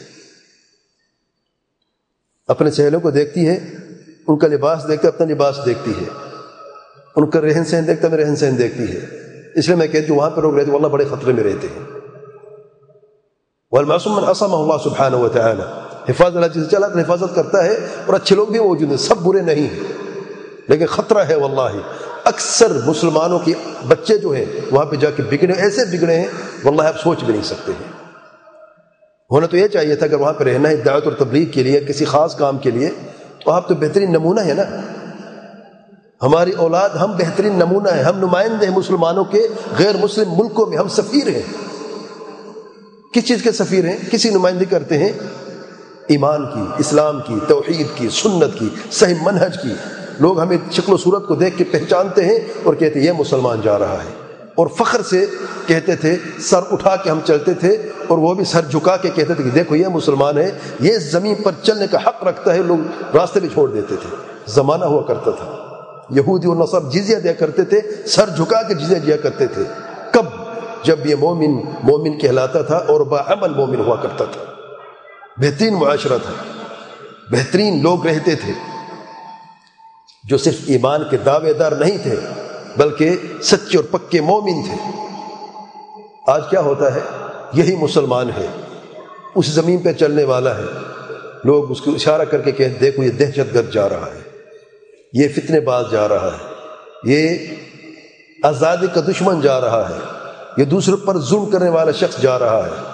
اپنے سہیلوں کو دیکھتی ہے، ان کا لباس دیکھتا ہے، اپنا لباس دیکھتی ہے، ان کا رہن سہن دیکھتا ہے، رہن سہن دیکھتی ہے. اس لیے میں کہتی ہوں وہاں پہ لوگ رہتے ہیں واللہ بڑے خطرے میں رہتے ہیں. والمعصوم من عصمہ اللہ سبحانہ وتعالی. حفاظت اللہ جس سے اللہ حفاظت کرتا ہے، اور اچھے لوگ بھی موجود ہیں، سب برے نہیں ہیں، لیکن خطرہ ہے. واللہ اکثر مسلمانوں کے بچے جو ہیں وہاں پہ جا کے بگڑے، ایسے بگڑے ہیں واللہ آپ سوچ بھی نہیں سکتے ہیں. ہونا تو یہ چاہیے تھا اگر وہاں پہ رہنا ہے دعوت اور تبلیغ کے لیے، کسی خاص کام کے لیے، تو آپ تو بہترین نمونہ ہے نا. ہماری اولاد، ہم بہترین نمونہ ہیں، ہم نمائندے ہیں مسلمانوں کے غیر مسلم ملکوں میں، ہم سفیر ہیں. کس چیز کے سفیر ہیں؟ کسی نمائندگی کرتے ہیں ایمان کی، اسلام کی، توحید کی، سنت کی، صحیح منہج کی. لوگ ہمیں شکل و صورت کو دیکھ کے پہچانتے ہیں اور کہتے ہیں یہ مسلمان جا رہا ہے. اور فخر سے کہتے تھے، سر اٹھا کے ہم چلتے تھے، اور وہ بھی سر جھکا کے کہتے تھے کہ دیکھو یہ مسلمان ہے، یہ زمین پر چلنے کا حق رکھتا ہے. لوگ راستے بھی چھوڑ دیتے تھے. زمانہ ہوا کرتا تھا یہودی اور نصارہ جزیہ دیا کرتے تھے، سر جھکا کے جزیہ دیا کرتے تھے. کب؟ جب یہ مومن کہلاتا تھا اور باعمل مومن ہوا کرتا تھا. بہترین معاشرہ تھا، بہترین لوگ رہتے تھے جو صرف ایمان کے دعوے دار نہیں تھے بلکہ سچے اور پکے مومن تھے. آج کیا ہوتا ہے؟ یہی مسلمان ہے، اس زمین پہ چلنے والا ہے، لوگ اس کو اشارہ کر کے کہتے دیکھو یہ دہشت گرد جا رہا ہے، یہ فتنے باز جا رہا ہے، یہ آزادی کا دشمن جا رہا ہے، یہ دوسرے پر ظلم کرنے والا شخص جا رہا ہے.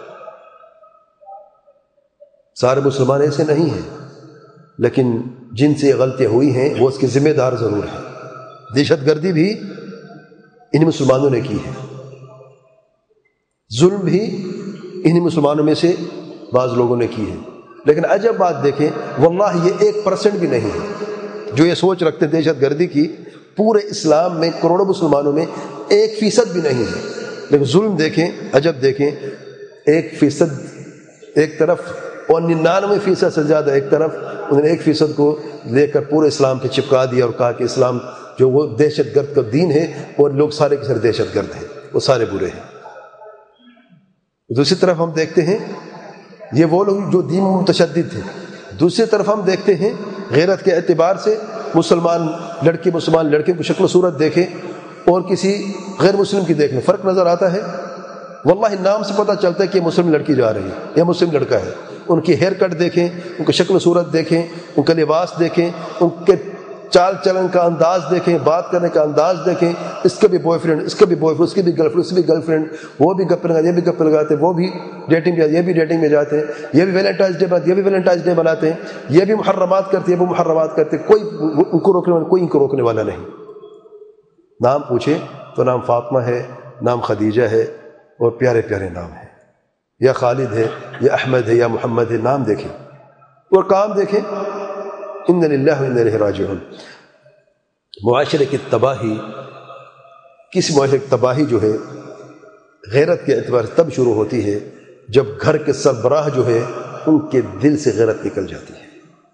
سارے مسلمان ایسے نہیں ہیں، لیکن جن سے یہ غلطیاں ہوئی ہیں وہ اس کے ذمہ دار ضرور ہیں. دہشت گردی بھی ان مسلمانوں نے کی ہے، ظلم بھی انہی مسلمانوں میں سے بعض لوگوں نے کی ہے. لیکن عجب بات دیکھیں، واللہ یہ 1% بھی نہیں ہے جو یہ سوچ رکھتے دہشت گردی کی. پورے اسلام میں کروڑوں مسلمانوں میں 1% بھی نہیں ہے. لیکن ظلم دیکھیں، عجب دیکھیں، 1% ایک طرف اور 99% سے زیادہ ایک طرف. انہوں نے 1% کو لے کر پورے اسلام پہ چپکا دیا اور کہا کہ اسلام جو وہ دہشت گرد کا دین ہے اور لوگ سارے کے سارے دہشت گرد ہیں، وہ سارے برے ہیں. دوسری طرف ہم دیکھتے ہیں یہ وہ لوگ جو دین میں متشدد تھے. دوسری طرف ہم دیکھتے ہیں غیرت کے اعتبار سے مسلمان لڑکے کو شکل و صورت دیکھیں اور کسی غیر مسلم کی دیکھیں، فرق نظر آتا ہے. واللہ نام سے پتہ چلتا ہے کہ مسلم لڑکی جا رہی ہے یا مسلم لڑکا ہے. ان کی ہیئر کٹ دیکھیں، ان کی شکل و صورت دیکھیں، ان کا لباس دیکھیں، ان کے چال چلن کا انداز دیکھیں، بات کرنے کا انداز دیکھیں. اس کا بھی بوائے فرینڈ، اس کا بھی بوائے فرینڈ، اس کی بھی گرل فرینڈ، اس کی بھی گرل فرینڈ، وہ بھی گپ لگاتے، یہ بھی گپ لگاتے، وہ بھی ڈیٹنگ پہ، یہ بھی ڈیٹنگ میں جاتے ہیں، یہ بھی ویلنٹائنس ڈے بناتے، یہ بھی ویلنٹائنس ڈے بناتے ہیں، یہ بھی محرمات کرتے ہیں، وہ محرمات کرتے. کوئی ان کو روکنے والا، کوئی ان کو روکنے والا نہیں. نام پوچھے تو نام فاطمہ ہے، نام خدیجہ ہے، اور پیارے پیارے نام ہیں، یا خالد ہے، یا احمد ہے، یا محمد ہے. نام دیکھیں اور کام دیکھیں. ان للہ و انا الیہ راجعون. معاشرے کی تباہی، کسی معاشرے کی تباہی جو ہے غیرت کے اعتبار سے تب شروع ہوتی ہے جب گھر کے سربراہ جو ہے ان کے دل سے غیرت نکل جاتی ہے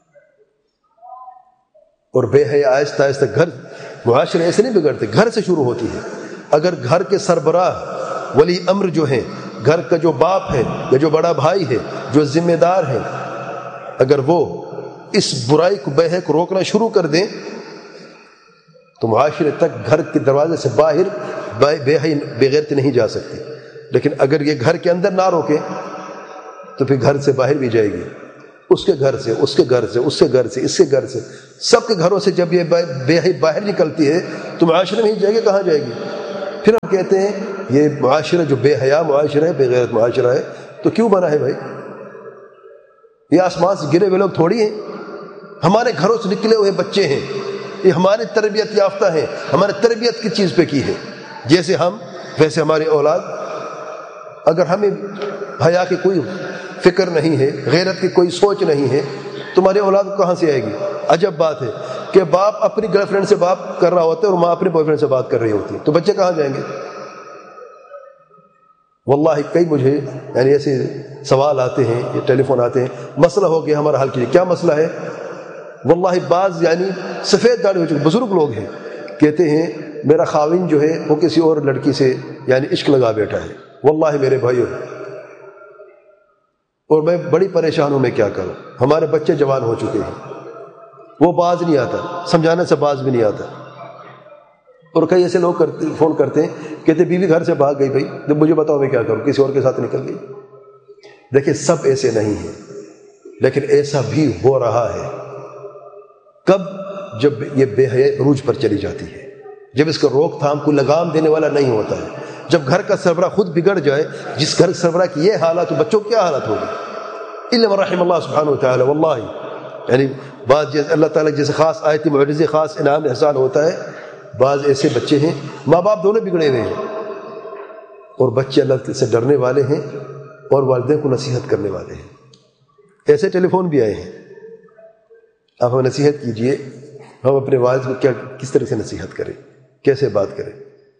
اور بے حیا آہستہ آہستہ گھر، معاشرے ایسے نہیں بگڑتے، گھر سے شروع ہوتی ہے. اگر گھر کے سربراہ ولی امر جو ہیں، گھر کا جو باپ ہے یا جو بڑا بھائی ہے، جو ذمہ دار ہے، اگر وہ اس برائی کو بے حیا کو روکنا شروع کر دیں تو معاشرے تک گھر کے دروازے سے باہر بے غیرتی نہیں جا سکتی. لیکن اگر یہ گھر کے اندر نہ روکے تو پھر گھر سے باہر بھی جائے گی، اس کے گھر سے، اس کے گھر سے، اس کے گھر سے، اس کے گھر سے، سب کے گھروں سے جب یہ بے حیا باہر نکلتی ہے تو معاشرے میں ہی جائے گی، کہاں جائے گی؟ پھر ہم کہتے ہیں یہ معاشرہ جو بے حیا معاشرہ ہے، بے غیرت معاشرہ ہے، تو کیوں بنا ہے بھائی؟ یہ آسمان سے گرے ہوئے لوگ تھوڑی ہیں، ہمارے گھروں سے نکلے ہوئے بچے ہیں، یہ ہماری تربیت یافتہ ہیں، ہمارے تربیت کی چیز پہ کی ہے، جیسے ہم ویسے ہماری اولاد۔ اگر ہمیں حیا کی کوئی فکر نہیں ہے، غیرت کی کوئی سوچ نہیں ہے، تمہاری اولاد کہاں سے آئے گی؟ عجب بات ہے کہ باپ اپنی گرل فرینڈ سے بات کر رہا ہوتا ہے اور ماں اپنے بوائے فرینڈ سے بات کر رہی ہوتی ہے، تو بچے کہاں جائیں گے؟ واللہ کئی مجھے یعنی ایسے سوال آتے ہیں، یہ ٹیلی فون آتے ہیں، مسئلہ ہو گیا ہمارا حل کیجیے۔ کیا مسئلہ ہے؟ واللہ بعض یعنی سفید داڑھی ہو چکے بزرگ لوگ ہیں، کہتے ہیں میرا خاوند جو ہے وہ کسی اور لڑکی سے یعنی عشق لگا بیٹھا ہے۔ واللہ میرے بھائیو، اور میں بڑی پریشان ہوں، میں کیا کروں؟ ہمارے بچے جوان ہو چکے ہیں، وہ باز نہیں آتا، سمجھانے سے باز بھی نہیں آتا۔ اور کئی ایسے لوگ فون کرتے ہیں، کہتے بیوی گھر سے بھاگ گئی، بھائی جب مجھے بتاؤ میں کیا کروں، کسی اور کے ساتھ نکل گئی۔ دیکھیں سب ایسے نہیں ہیں، لیکن ایسا بھی ہو رہا ہے۔ کب؟ جب یہ بے حیائی عروج پر چلی جاتی ہے، جب اس کا روک تھام کو لگام دینے والا نہیں ہوتا ہے، جب گھر کا سربراہ خود بگڑ جائے، جس گھر سربراہ کی یہ حالت تو بچوں کی کیا حالت ہوگی؟ الا من رحم اللہ سبحانہ وتعالی۔ واللہ یعنی بعض جیسے اللہ تعالیٰ جیسے خاص آیتی معجزے، خاص انعام احسان ہوتا ہے، بعض ایسے بچے ہیں ماں باپ دونوں بگڑے ہوئے ہیں، اور بچے اللہ سے ڈرنے والے ہیں اور والدین کو نصیحت کرنے والے ہیں۔ ایسے ٹیلی فون بھی آئے ہیں، آپ ہمیں نصیحت کیجئے، ہم اپنے والد کو کس طرح سے نصیحت کریں، کیسے بات کریں؟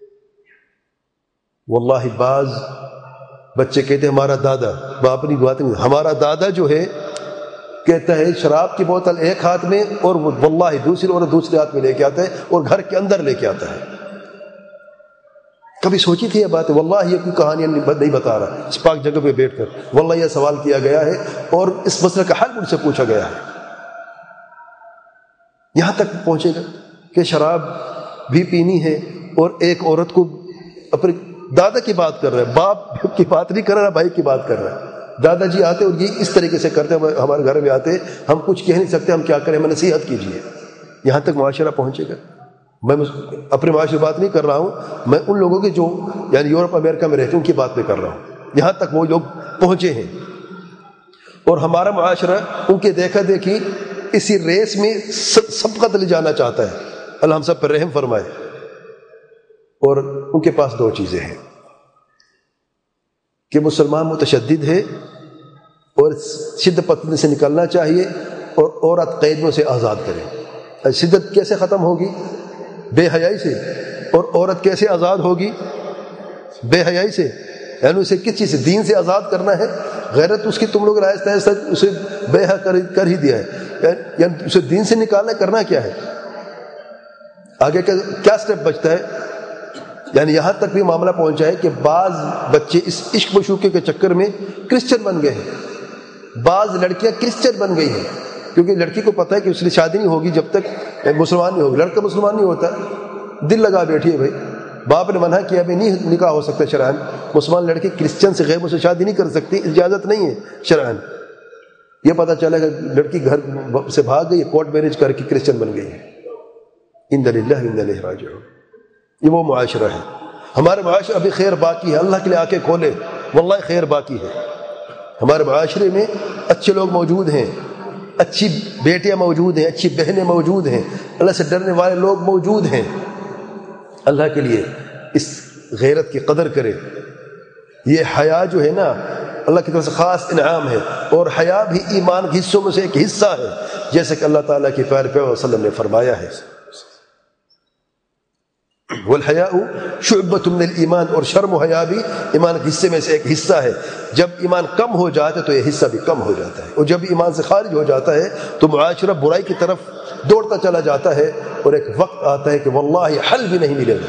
واللہ بعض بچے کہتے ہیں ہمارا دادا، باپ نہیں بات نہیں، ہمارا دادا جو ہے کہتا ہے شراب کی بوتل ایک ہاتھ میں اور واللہ دوسرے ہاتھ میں لے کے آتا ہے اور گھر کے اندر لے کے آتا ہے۔ کبھی سوچی تھی یہ بات؟ واللہ یہ کوئی کہانیاں نہیں بتا رہا، اس پاک جگہ پہ بیٹھ کر واللہ یہ سوال کیا گیا ہے اور اس مسئلے کا حل مجھ سے پوچھا گیا ہے۔ یہاں تک پہنچے گا کہ شراب بھی پینی ہے اور ایک عورت کو اپنے دادا کی بات کر رہا ہے، باپ کی بات نہیں کر رہا، بھائی کی بات کر رہا ہے۔ دادا جی آتے اور یہ اس طریقے سے کرتے ہیں، ہمارے گھر میں آتے، ہم کچھ کہہ نہیں سکتے، ہم کیا کریں، ہمیں نصیحت کیجیے۔ یہاں تک معاشرہ پہنچے گا۔ میں اپنے معاشرے بات نہیں کر رہا ہوں، میں ان لوگوں کی جو یعنی یورپ امریکہ میں رہتے ہیں ان کی بات پہ کر رہا ہوں۔ یہاں تک وہ لوگ پہنچے ہیں، اور ہمارا معاشرہ ان کے دیکھا دیکھی اسی ریس میں سبقت لے جانا چاہتا ہے۔ اللہ ہم سب پر رحم فرمائے۔ اور ان کے پاس دو چیزیں ہیں کہ مسلمان متشدد ہے اور شدت پسندی سے نکلنا چاہیے، اور عورت قیدیوں سے آزاد کرے۔ شدت کیسے ختم ہوگی؟ بے حیائی سے۔ اور عورت کیسے آزاد ہوگی؟ بے حیائی سے۔ یعنی اسے کس چیز سے؟ دین سے آزاد کرنا ہے۔ غیرت اس کی تم لوگ آہستہ آہستہ اسے بے حیا کر ہی دیا ہے، یعنی اسے دین سے نکالنا، کرنا کیا ہے؟ آگے کیا سٹیپ بچتا ہے؟ یعنی یہاں تک بھی معاملہ پہنچا ہے کہ بعض بچے اس عشق مشوقے کے چکر میں کرسچن بن گئے ہیں، بعض لڑکیاں کرسچن بن گئی ہیں، کیونکہ لڑکی کو پتہ ہے کہ اس لیے شادی نہیں ہوگی جب تک مسلمان نہیں ہوگی۔ لڑکا مسلمان نہیں ہوتا، دل لگا بیٹھی ہے بھائی، باپ نے منع کیا بھی نہیں نکاح ہو سکتا شرعاً، مسلمان لڑکی کرسچن سے غیر مسلم شادی نہیں کر سکتی، اجازت نہیں ہے شرعاً۔ یہ پتہ چلا کہ لڑکی گھر سے بھاگ گئی، کورٹ میرج کر کے کرسچن بن گئی ہے۔ انا للہ و انا الیہ راجعون۔ یہ وہ معاشرہ ہے۔ ہمارے معاشرے ابھی خیر باقی ہے، اللہ کے لیے آنکھیں کھولے، واللہ خیر باقی ہے۔ ہمارے معاشرے میں اچھے لوگ موجود ہیں، اچھی بیٹیاں موجود ہیں، اچھی بہنیں موجود ہیں، اللہ سے ڈرنے والے لوگ موجود ہیں۔ اللہ کے لیے اس غیرت کی قدر کرے۔ یہ حیا جو ہے نا، اللہ کی طرف سے خاص انعام ہے، اور حیا بھی ایمان کے حصوں میں سے ایک حصہ ہے، جیسے کہ اللہ تعالیٰ کے پیارے پیغمبر صلی اللہ علیہ وسلم نے فرمایا ہے، والحیاء شعبۃ من الایمان، اور شرم و حیا بھی ایمان کے حصے میں سے ایک حصہ ہے۔ جب ایمان کم ہو جاتا ہے تو یہ حصہ بھی کم ہو جاتا ہے، اور جب ایمان سے خارج ہو جاتا ہے تو معاشرہ برائی کی طرف دوڑتا چلا جاتا ہے، اور ایک وقت آتا ہے کہ واللہ حل بھی نہیں ملے گا۔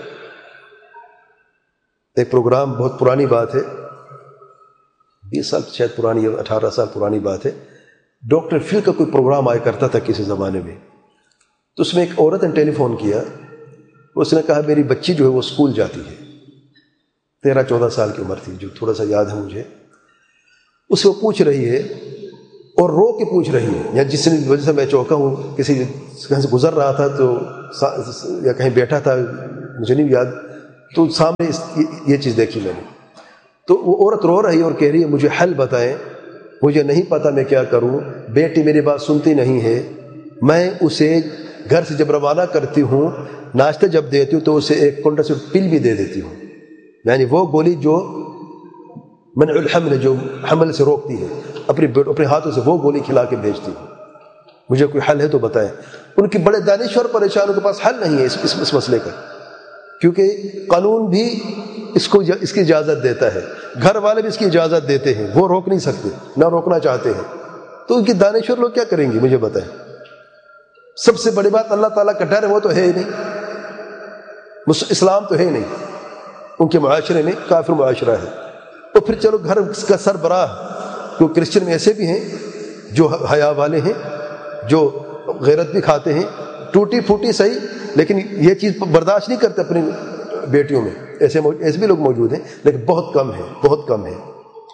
ایک پروگرام، بہت پرانی بات ہے، 20 سال شاید پرانی، 18 سال پرانی بات ہے، ڈاکٹر فل کا کوئی پروگرام آیا کرتا تھا کسی زمانے میں، تو اس میں ایک عورت نے ٹیلی فون کیا، اس نے کہا میری بچی جو ہے وہ اسکول جاتی ہے، 13-14 سال کی عمر تھی، جو تھوڑا سا یاد ہے مجھے، اس سے وہ پوچھ رہی ہے اور رو کے پوچھ رہی ہے، یا جس وجہ سے میں چوکا ہوں، کسی کہیں سے گزر رہا تھا تو یا کہیں بیٹھا تھا مجھے نہیں یاد، تو سامنے یہ چیز دیکھی میں نے. تو وہ عورت رو رہی ہے اور کہہ رہی ہے مجھے حل بتائیں، مجھے نہیں پتہ میں کیا کروں، بیٹی میری بات سنتی نہیں ہے. میں اسے گھر سے جب روانہ کرتی ہوں، ناشتہ جب دیتی ہوں تو اسے ایک کنڈا سے پل بھی دے دیتی ہوں، یعنی وہ گولی جو منع الحمل، جو حمل سے روکتی ہے، اپنے ہاتھوں سے وہ گولی کھلا کے بھیجتی ہوں. مجھے کوئی حل ہے تو بتائیں. ان کے بڑے دانشور پریشان، ان کے پاس حل نہیں ہے اس مسئلے کا، کیونکہ قانون بھی اس کی اجازت دیتا ہے، گھر والے بھی اس کی اجازت دیتے ہیں، وہ روک نہیں سکتے، نہ روکنا چاہتے ہیں. تو ان کے دانشور لوگ کیا کریں گے مجھے بتائیں. سب سے بڑی بات اللہ تعالیٰ کا ڈر ہے، وہ تو ہے ہی نہیں، اسلام تو ہے ہی نہیں، ان کے معاشرے میں کافر معاشرہ ہے. تو پھر چلو گھر کا سربراہ، جو کرسچن میں ایسے بھی ہیں جو حیا والے ہیں، جو غیرت بھی کھاتے ہیں، ٹوٹی پھوٹی صحیح، لیکن یہ چیز برداشت نہیں کرتے اپنی بیٹیوں میں، ایسے بھی لوگ موجود ہیں، لیکن بہت کم ہیں، بہت کم ہیں.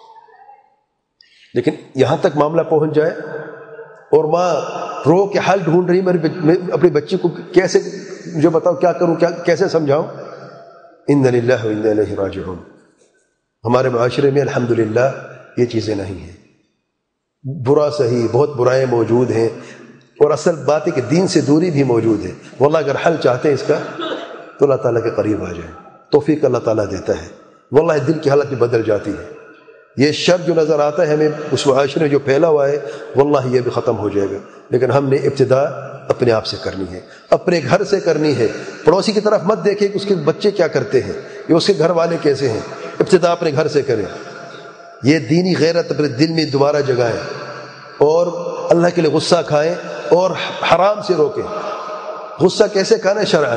لیکن یہاں تک معاملہ پہنچ جائے اور ماں رو کے حل ڈھونڈ رہی، میں اپنی بچی کو کیسے، مجھے بتاؤ کیا کروں، کیسے سمجھاؤں. انا للہ و انا الیہ راجعون. ہمارے معاشرے میں الحمدللہ یہ چیزیں نہیں ہیں. برا صحیح، بہت برائیں موجود ہیں، اور اصل بات ہے کہ دین سے دوری بھی موجود ہے. واللہ اگر حل چاہتے ہیں اس کا تو اللہ تعالیٰ کے قریب آ جائیں، توفیق اللہ تعالیٰ دیتا ہے. واللہ دل کی حالت بھی بدل جاتی ہے. یہ شر جو نظر آتا ہے ہمیں اس معاشرے میں جو پھیلا ہوا ہے، واللہ یہ بھی ختم ہو جائے گا. لیکن ہم نے ابتدا اپنے آپ سے کرنی ہے، اپنے گھر سے کرنی ہے. پڑوسی کی طرف مت دیکھیں کہ اس کے بچے کیا کرتے ہیں یا اس کے گھر والے کیسے ہیں، ابتدا اپنے گھر سے کریں. یہ دینی غیرت اپنے دل میں دوبارہ جگائیں، اور اللہ کے لیے غصہ کھائیں اور حرام سے روکیں. غصہ کیسے کھانا ہے؟ شرعاً.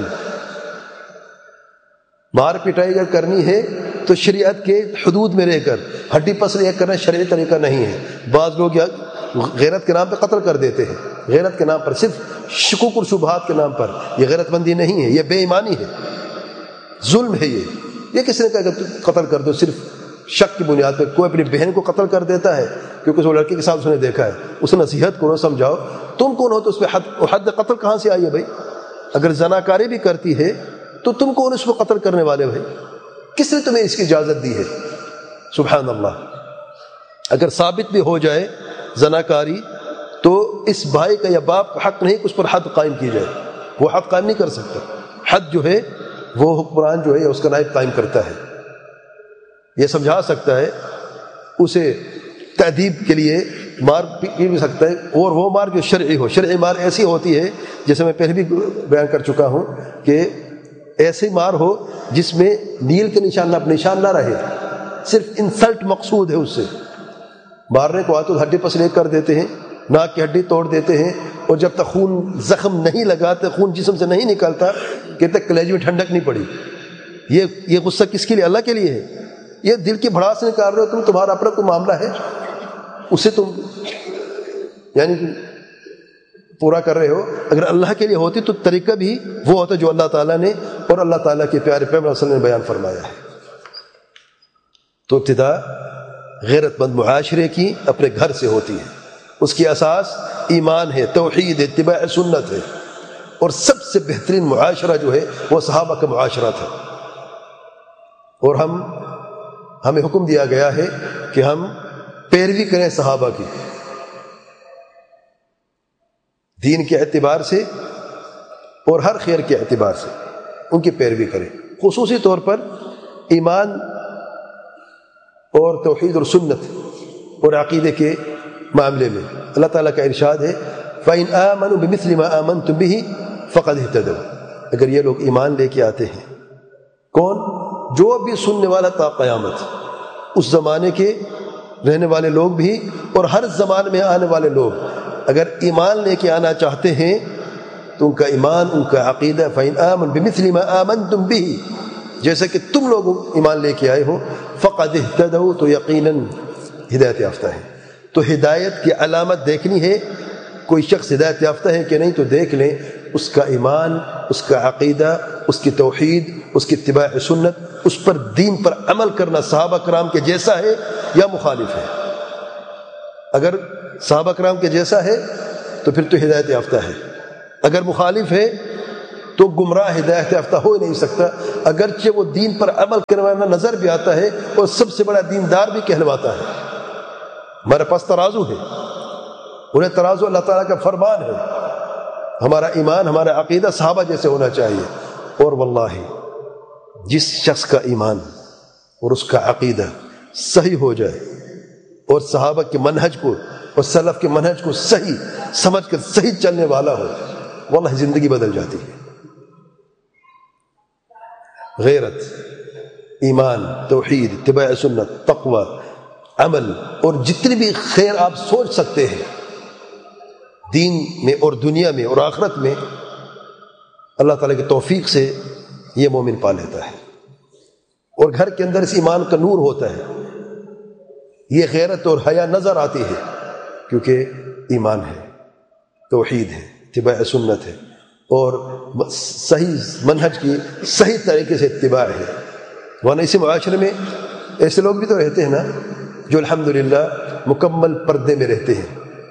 مار پٹائی اگر کرنی ہے تو شریعت کے حدود میں رہ کر، ہڈی پسلی کرنا شرعی طریقہ نہیں ہے. بعض لوگ غیرت کے نام پہ قتل کر دیتے ہیں، غیرت کے نام پر، صرف شکوک اور شبہات کے نام پر. یہ غیرت مندی نہیں ہے، یہ بے ایمانی ہے، ظلم ہے. یہ کس نے کہا کہ قتل کر دو صرف شک کی بنیاد پہ؟ کوئی اپنی بہن کو قتل کر دیتا ہے کیونکہ اس لڑکی کے ساتھ اس نے دیکھا ہے، اسے نصیحت کرو، سمجھاؤ. تم کون ہو تو اس پہ حد قتل کہاں سے آئی ہے بھائی؟ اگر زناکاری بھی کرتی ہے تو تم کون اس کو قتل کرنے والے بھائی؟ کس نے تمہیں اس کی اجازت دی ہے؟ سبحان اللہ. اگر ثابت بھی ہو جائے زناکاری تو اس بھائی کا یا باپ کا حق نہیں کہ اس پر حد قائم کی جائے. وہ حد قائم نہیں کر سکتا. حد جو ہے وہ حکمران جو ہے یا اس کا نائب قائم کرتا ہے. یہ سمجھا سکتا ہے، اسے تأدیب کے لیے مار بھی سکتا ہے، اور وہ مار جو شرعی ہو. شرعی مار ایسی ہوتی ہے، جیسے میں پہلے بھی بیان کر چکا ہوں، کہ ایسی مار ہو جس میں نیل کے نشان نہ رہے، صرف انسلٹ مقصود ہے. اس سے مارنے کو آتے تو ہڈی پسلی کر دیتے ہیں، ناک کی ہڈی توڑ دیتے ہیں، اور جب تک خون زخم نہیں لگاتے، خون جسم سے نہیں نکلتا، کہ تک کلیجے میں ٹھنڈک نہیں پڑی. یہ غصہ کس کے لیے؟ اللہ کے لیے ہے. یہ دل کی بھڑاس نکال رہے ہو تمہارا اپنا کوئی معاملہ ہے، اسے تم یعنی پورا کر رہے ہو. اگر اللہ کے لیے ہوتی تو طریقہ بھی وہ ہوتا جو اللہ تعالیٰ نے اور اللہ تعالیٰ کے پیارے پیغمبر صلی اللہ علیہ وسلم نے بیان فرمایا ہے. تو ابتدا غیرت مند معاشرے کی اپنے گھر سے ہوتی ہے. اس کی اساس ایمان ہے، توحید ہے، اتباع سنت ہے. اور سب سے بہترین معاشرہ جو ہے وہ صحابہ کا معاشرہ تھا. اور ہمیں حکم دیا گیا ہے کہ ہم پیروی کریں صحابہ کی، دین کے اعتبار سے اور ہر خیر کے اعتبار سے ان کی پیروی کریں. خصوصی طور پر ایمان اور توحید اور سنت اور عقیدے کے معاملے میں اللہ تعالیٰ کا ارشاد ہے فَإِنْ آمَنُوا بِمِثْلِ مَا آمَنْتُمْ بِهِ فَقَدْ اهْتَدَوْا. اگر یہ لوگ ایمان لے کے آتے ہیں، کون؟ جو بھی سننے والا تا قیامت، اس زمانے کے رہنے والے لوگ بھی اور ہر زمان میں آنے والے لوگ اگر ایمان لے کے آنا چاہتے ہیں تو ان کا ایمان، ان کا عقیدہ فَإِنْ آمَنُوا بِمِثْلِ مَا آمَنْتُمْ بِهِ، جیسا کہ تم لوگ ایمان لے کے آئے ہو، فَقَدْ اهْتَدَوْا، تو یقیناً ہدایت یافتہ ہے. تو ہدایت کی علامت دیکھنی ہے، کوئی شخص ہدایت یافتہ ہے کہ نہیں، تو دیکھ لیں اس کا ایمان، اس کا عقیدہ، اس کی توحید، اس کی اتباع سنت، اس پر دین پر عمل کرنا صحابہ کرام کے جیسا ہے یا مخالف ہے. اگر صحابہ کرام کے جیسا ہے تو پھر تو ہدایت یافتہ ہے، اگر مخالف ہے تو گمراہ ہدایت یافتہ ہو ہی نہیں سکتا، اگرچہ وہ دین پر عمل کرنے والا نظر بھی آتا ہے اور سب سے بڑا دیندار بھی کہلواتا ہے۔ ہمارے پاس ترازو ہے، انہیں ترازو اللہ تعالیٰ کا فرمان ہے۔ ہمارا ایمان، ہمارا عقیدہ صحابہ جیسے ہونا چاہیے، اور واللہ جس شخص کا ایمان اور اس کا عقیدہ صحیح ہو جائے اور صحابہ کے منہج کو اور سلف کے منہج کو صحیح سمجھ کر صحیح چلنے والا ہو، واللہ زندگی بدل جاتی ہے۔ غیرت، ایمان، توحید، اتباع سنت، تقوی، عمل اور جتنی بھی خیر آپ سوچ سکتے ہیں دین میں اور دنیا میں اور آخرت میں، اللہ تعالیٰ کی توفیق سے یہ مومن پا لیتا ہے، اور گھر کے اندر اس ایمان کا نور ہوتا ہے، یہ غیرت اور حیا نظر آتی ہے، کیونکہ ایمان ہے، توحید ہے، اتباع سنت ہے، اور صحیح منہج کی صحیح طریقے سے اتباع ہے۔ ورنہ اسی معاشرے میں ایسے لوگ بھی تو رہتے ہیں نا جو الحمدللہ مکمل پردے میں رہتے ہیں،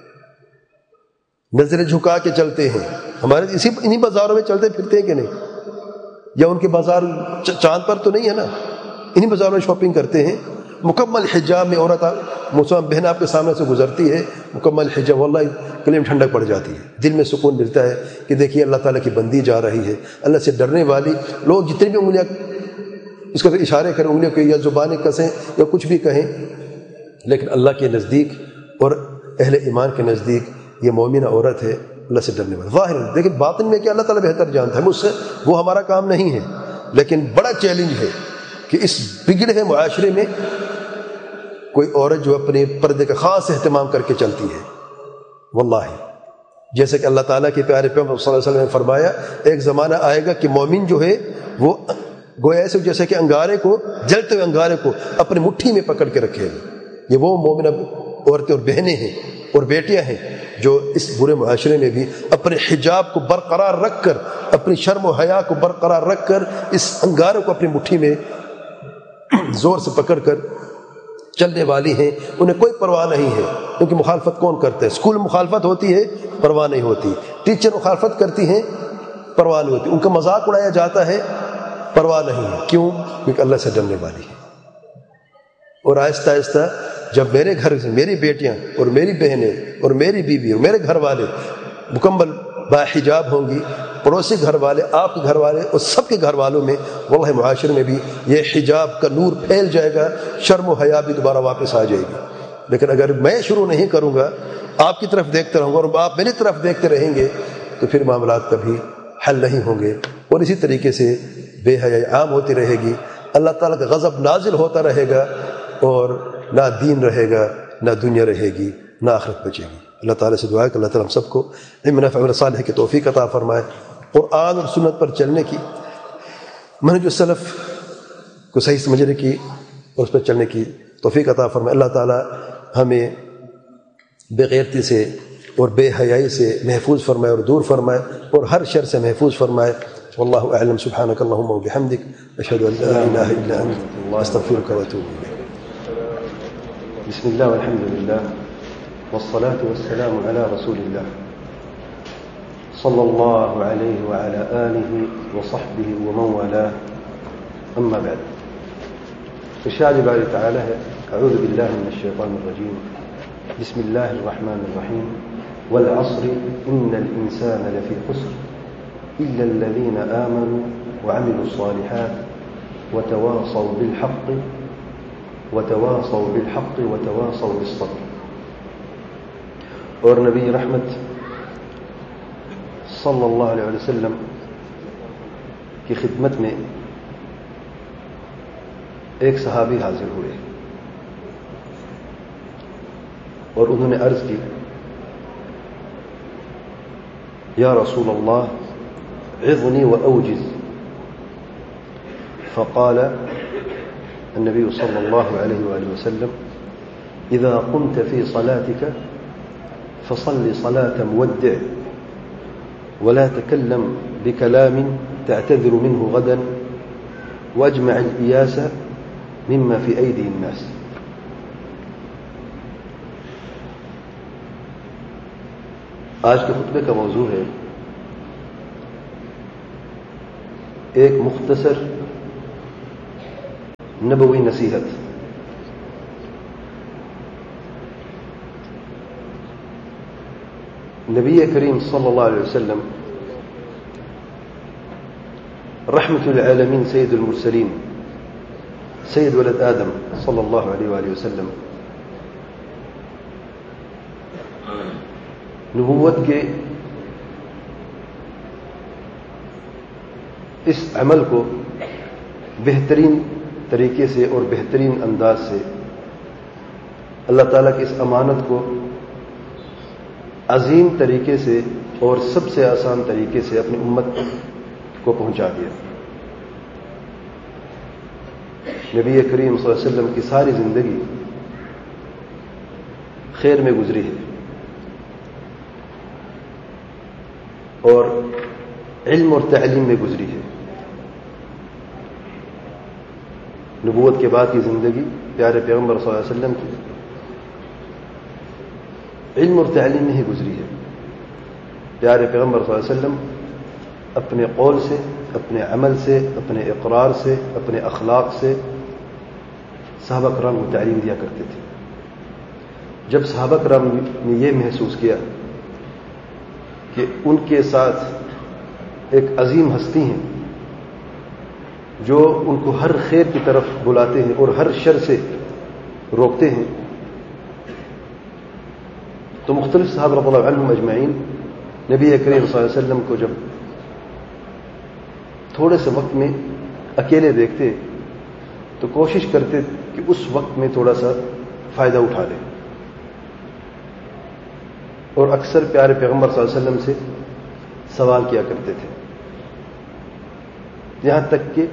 نظریں جھکا کے چلتے ہیں، ہمارے انہی بازاروں میں چلتے پھرتے ہیں کہ نہیں؟ یا ان کے بازار چاند پر تو نہیں ہے نا، انہی بازاروں میں شاپنگ کرتے ہیں، مکمل حجاب میں عورت مسلمان بہن آپ کے سامنے سے گزرتی ہے، مکمل حجاب، واللہ کلیم ٹھنڈک پڑ جاتی ہے، دل میں سکون ملتا ہے کہ دیکھیے اللہ تعالیٰ کی بندی جا رہی ہے، اللہ سے ڈرنے والی۔ لوگ جتنی بھی انگلیاں اس کا اشارے کریں، انگلیوں کو یا زبانیں کسیں یا کچھ بھی کہیں، لیکن اللہ کے نزدیک اور اہل ایمان کے نزدیک یہ مومنہ عورت ہے، اللہ سے ڈرنے والی۔ ظاہر ہے، لیکن باطن میں کیا اللہ تعالیٰ بہتر جانتا ہے، مجھ سے وہ ہمارا کام نہیں ہے، لیکن بڑا چیلنج ہے کہ اس بگڑے ہوئے معاشرے میں کوئی عورت جو اپنے پردے کا خاص اہتمام کر کے چلتی ہے، واللہ جیسے کہ اللہ تعالیٰ کے پیارے پیغمبر صلی اللہ علیہ وسلم نے فرمایا، ایک زمانہ آئے گا کہ مومن جو ہے وہ گویا ایسے جیسے کہ انگارے کو، جلتے ہوئے انگارے کو اپنی مٹھی میں پکڑ کے رکھے گا۔ یہ وہ مومنہ عورتیں اور بہنیں ہیں اور بیٹیاں ہیں جو اس برے معاشرے میں بھی اپنے حجاب کو برقرار رکھ کر، اپنی شرم و حیا کو برقرار رکھ کر اس انگارے کو اپنی مٹھی میں زور سے پکڑ کر چلنے والی ہیں، انہیں کوئی پرواہ نہیں ہے، کیونکہ مخالفت کون کرتا ہے؟ اسکول مخالفت ہوتی ہے، پرواہ نہیں ہوتی، ٹیچر مخالفت کرتی ہیں، پرواہ نہیں ہوتی، ان کا مذاق اڑایا جاتا ہے، پرواہ نہیں ہے، کیوں؟ کیونکہ اللہ سے ڈرنے والی ہے۔ اور آہستہ آہستہ جب میرے گھر سے میری بیٹیاں اور میری بہنیں اور میری بیوی اور میرے گھر والے مکمل باحجاب ہوں گی، پڑوسی گھر والے، آپ کے گھر والے اور سب کے گھر والوں میں واللہ معاشرے میں بھی یہ حجاب کا نور پھیل جائے گا، شرم و حیا بھی دوبارہ واپس آ جائے گی۔ لیکن اگر میں شروع نہیں کروں گا، آپ کی طرف دیکھتے رہوں گا اور آپ میری طرف دیکھتے رہیں گے، تو پھر معاملات کبھی حل نہیں ہوں گے، اور اسی طریقے سے بے حیائی عام ہوتی رہے گی، اللہ تعالیٰ کا غضب نازل ہوتا رہے گا، اور نہ دین رہے گا، نہ دنیا رہے گی، نہ آخرت بچے گی۔ اللہ تعالیٰ سے دعا ہے کہ اللہ تعالیٰ ہم سب کو علم نافع عمل صالح کی توفیق عطا فرمائے، قرآن اور سنت پر چلنے کی، منہج السلف کو صحیح سمجھنے کی اور اس پر چلنے کی توفیق عطا فرمائے۔ اللہ تعالیٰ ہمیں بے غیرتی سے اور بے حیائی سے محفوظ فرمائے اور دور فرمائے، اور ہر شر سے محفوظ فرمائے۔ واللہ اعلم، سبحانک اللہم وبحمدک، اشہد ان لا الہ الا انت، استغفرک واتوب الیک۔ بسم الله والحمد لله والصلاة والسلام على رسول الله صلى الله عليه وعلى آله وصحبه ومن والاه، أما بعد، فالشاهد بارك تعالى أعوذ بالله من الشيطان الرجيم، بسم الله الرحمن الرحيم، والعصر إن الإنسان لفي خسر إلا الذين آمنوا وعملوا الصالحات وتواصوا بالحق وتواصوا بالصبر۔ اور نبی رحمت صلی اللہ علیہ وسلم کی خدمت میں ایک صحابی حاضر ہوئے اور انہوں نے عرض کی، یا رسول اللہ عظنی وأوجز، فقال النبي صلى الله عليه وآله وسلم، إذا قمت في صلاتك فصل صلاة مودع ولا تكلم بكلام تعتذر منه غدا واجمع الإياس مما في أيدي الناس۔ آج کے خطبے کا موضوع ہے ایک مختصر نبوی نصیحت. نبی کریم صلی اللہ علیہ وسلم رحمت العالمین سید المرسلین سید ولد آدم صلی اللہ علیہ وآلہ وسلم نبوت کے اس عمل کو بہترین طریقے سے اور بہترین انداز سے اللہ تعالیٰ کی اس امانت کو عظیم طریقے سے اور سب سے آسان طریقے سے اپنی امت کو پہنچا دیا. نبی کریم صلی اللہ علیہ وسلم کی ساری زندگی خیر میں گزری ہے اور علم اور تعلیم میں گزری ہے. نبوت کے بعد کی زندگی پیارے پیغمبر صلی اللہ علیہ وسلم کی علم اور تعلیم میں ہی گزری ہے. پیارے پیغمبر صلی اللہ علیہ وسلم اپنے قول سے، اپنے عمل سے، اپنے اقرار سے، اپنے اخلاق سے صحابہ کرام کو تعلیم دیا کرتے تھے. جب صحابہ کرام نے یہ محسوس کیا کہ ان کے ساتھ ایک عظیم ہستی ہیں جو ان کو ہر خیر کی طرف بلاتے ہیں اور ہر شر سے روکتے ہیں، تو مختلف صحابہ رضی اللہ عنہم اجمعین نبی کریم صلی اللہ علیہ وسلم کو جب تھوڑے سے وقت میں اکیلے دیکھتے تو کوشش کرتے کہ اس وقت میں تھوڑا سا فائدہ اٹھا لیں، اور اکثر پیارے پیغمبر صلی اللہ علیہ وسلم سے سوال کیا کرتے تھے. یہاں تک کہ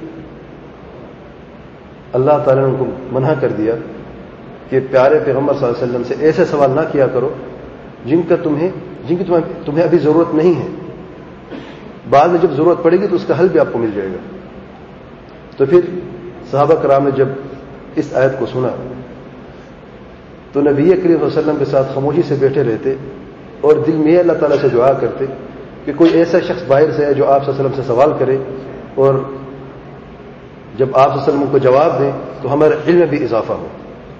اللہ تعالیٰ نے ان کو منع کر دیا کہ پیارے پیغمبر صلی اللہ علیہ وسلم سے ایسے سوال نہ کیا کرو جن کی تمہیں ابھی ضرورت نہیں ہے. بعد میں جب ضرورت پڑے گی تو اس کا حل بھی آپ کو مل جائے گا. تو پھر صحابہ کرام نے جب اس آیت کو سنا تو نبی کریم صلی اللہ علیہ وسلم کے ساتھ خاموشی سے بیٹھے رہتے اور دل میں اللہ تعالیٰ سے دعا کرتے کہ کوئی ایسا شخص باہر سے ہے جو آپ صلی اللہ علیہ وسلم سے سوال کرے، اور جب آپ صلی اللہ علیہ وسلم کو جواب دیں تو ہمارے علم میں بھی اضافہ ہو.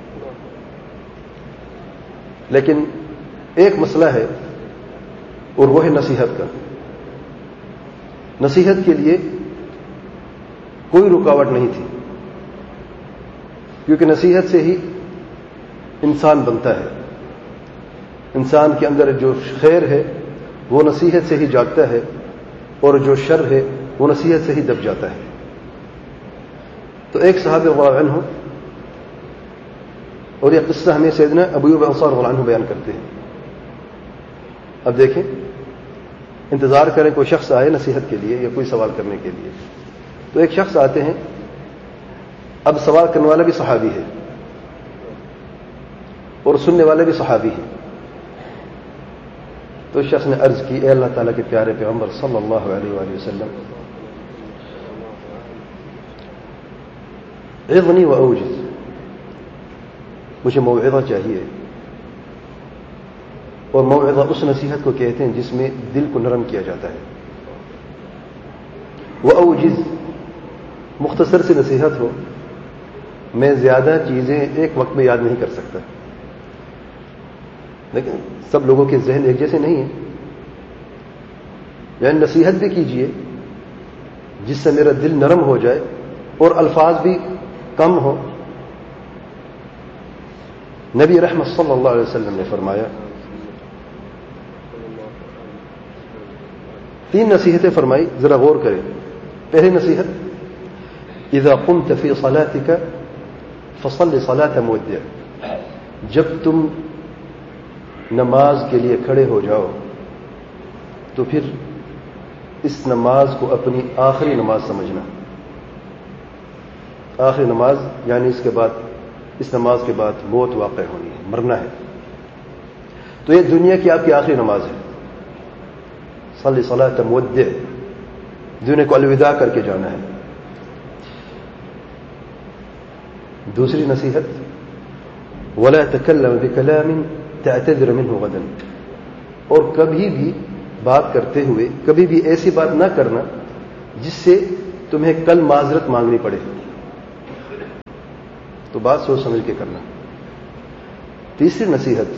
لیکن ایک مسئلہ ہے اور وہ ہے نصیحت کا. نصیحت کے لیے کوئی رکاوٹ نہیں تھی، کیونکہ نصیحت سے ہی انسان بنتا ہے. انسان کے اندر جو خیر ہے وہ نصیحت سے ہی جاگتا ہے، اور جو شر ہے وہ نصیحت سے ہی دب جاتا ہے. تو ایک صحابی رضی اللہ عنہ، اور یہ قصہ ہمیں سیدنا ابو ایوب انصاری رضی اللہ عنہ بیان کرتے ہیں. اب دیکھیں، انتظار کریں کوئی شخص آئے نصیحت کے لیے یا کوئی سوال کرنے کے لیے. تو ایک شخص آتے ہیں، اب سوال کرنے والا بھی صحابی ہے اور سننے والے بھی صحابی ہیں. تو اس شخص نے عرض کی، اے اللہ تعالیٰ کے پیارے پیغمبر صلی اللہ علیہ وآلہ وسلم، عظنی و اوجز، مجھے موعظہ چاہیے. اور موعظہ اس نصیحت کو کہتے ہیں جس میں دل کو نرم کیا جاتا ہے. وہ اوجز، مختصر سی نصیحت ہو. میں زیادہ چیزیں ایک وقت میں یاد نہیں کر سکتا، لیکن سب لوگوں کے ذہن ایک جیسے نہیں ہیں. یعنی نصیحت بھی کیجئے جس سے میرا دل نرم ہو جائے اور الفاظ بھی کم ہو. نبی رحمت صلی اللہ علیہ وسلم نے فرمایا، 3 نصیحتیں فرمائی، ذرا غور کریں. پہلی نصیحت، اذا قمت فی صلاتک فصل صلاة مودع، جب تم نماز کے لیے کھڑے ہو جاؤ تو پھر اس نماز کو اپنی آخری نماز سمجھنا. آخری نماز یعنی اس نماز کے بعد موت واقع ہونی ہے، مرنا ہے. تو یہ دنیا کی آپ کی آخری نماز ہے. صلی صلاۃ مودع، دنیا کو الوداع کر کے جانا ہے. دوسری نصیحت، ولا تکلم بکلام تعتذر منه غدا، اور کبھی بھی بات کرتے ہوئے کبھی بھی ایسی بات نہ کرنا جس سے تمہیں کل معذرت مانگنی پڑے. تو بات سوچ سمجھ کے کرنا. تیسری نصیحت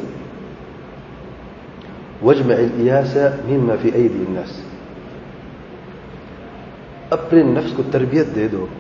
وجمع الیاس مما فی ایدی الناس. اپنے نفس کو تربیت دے دو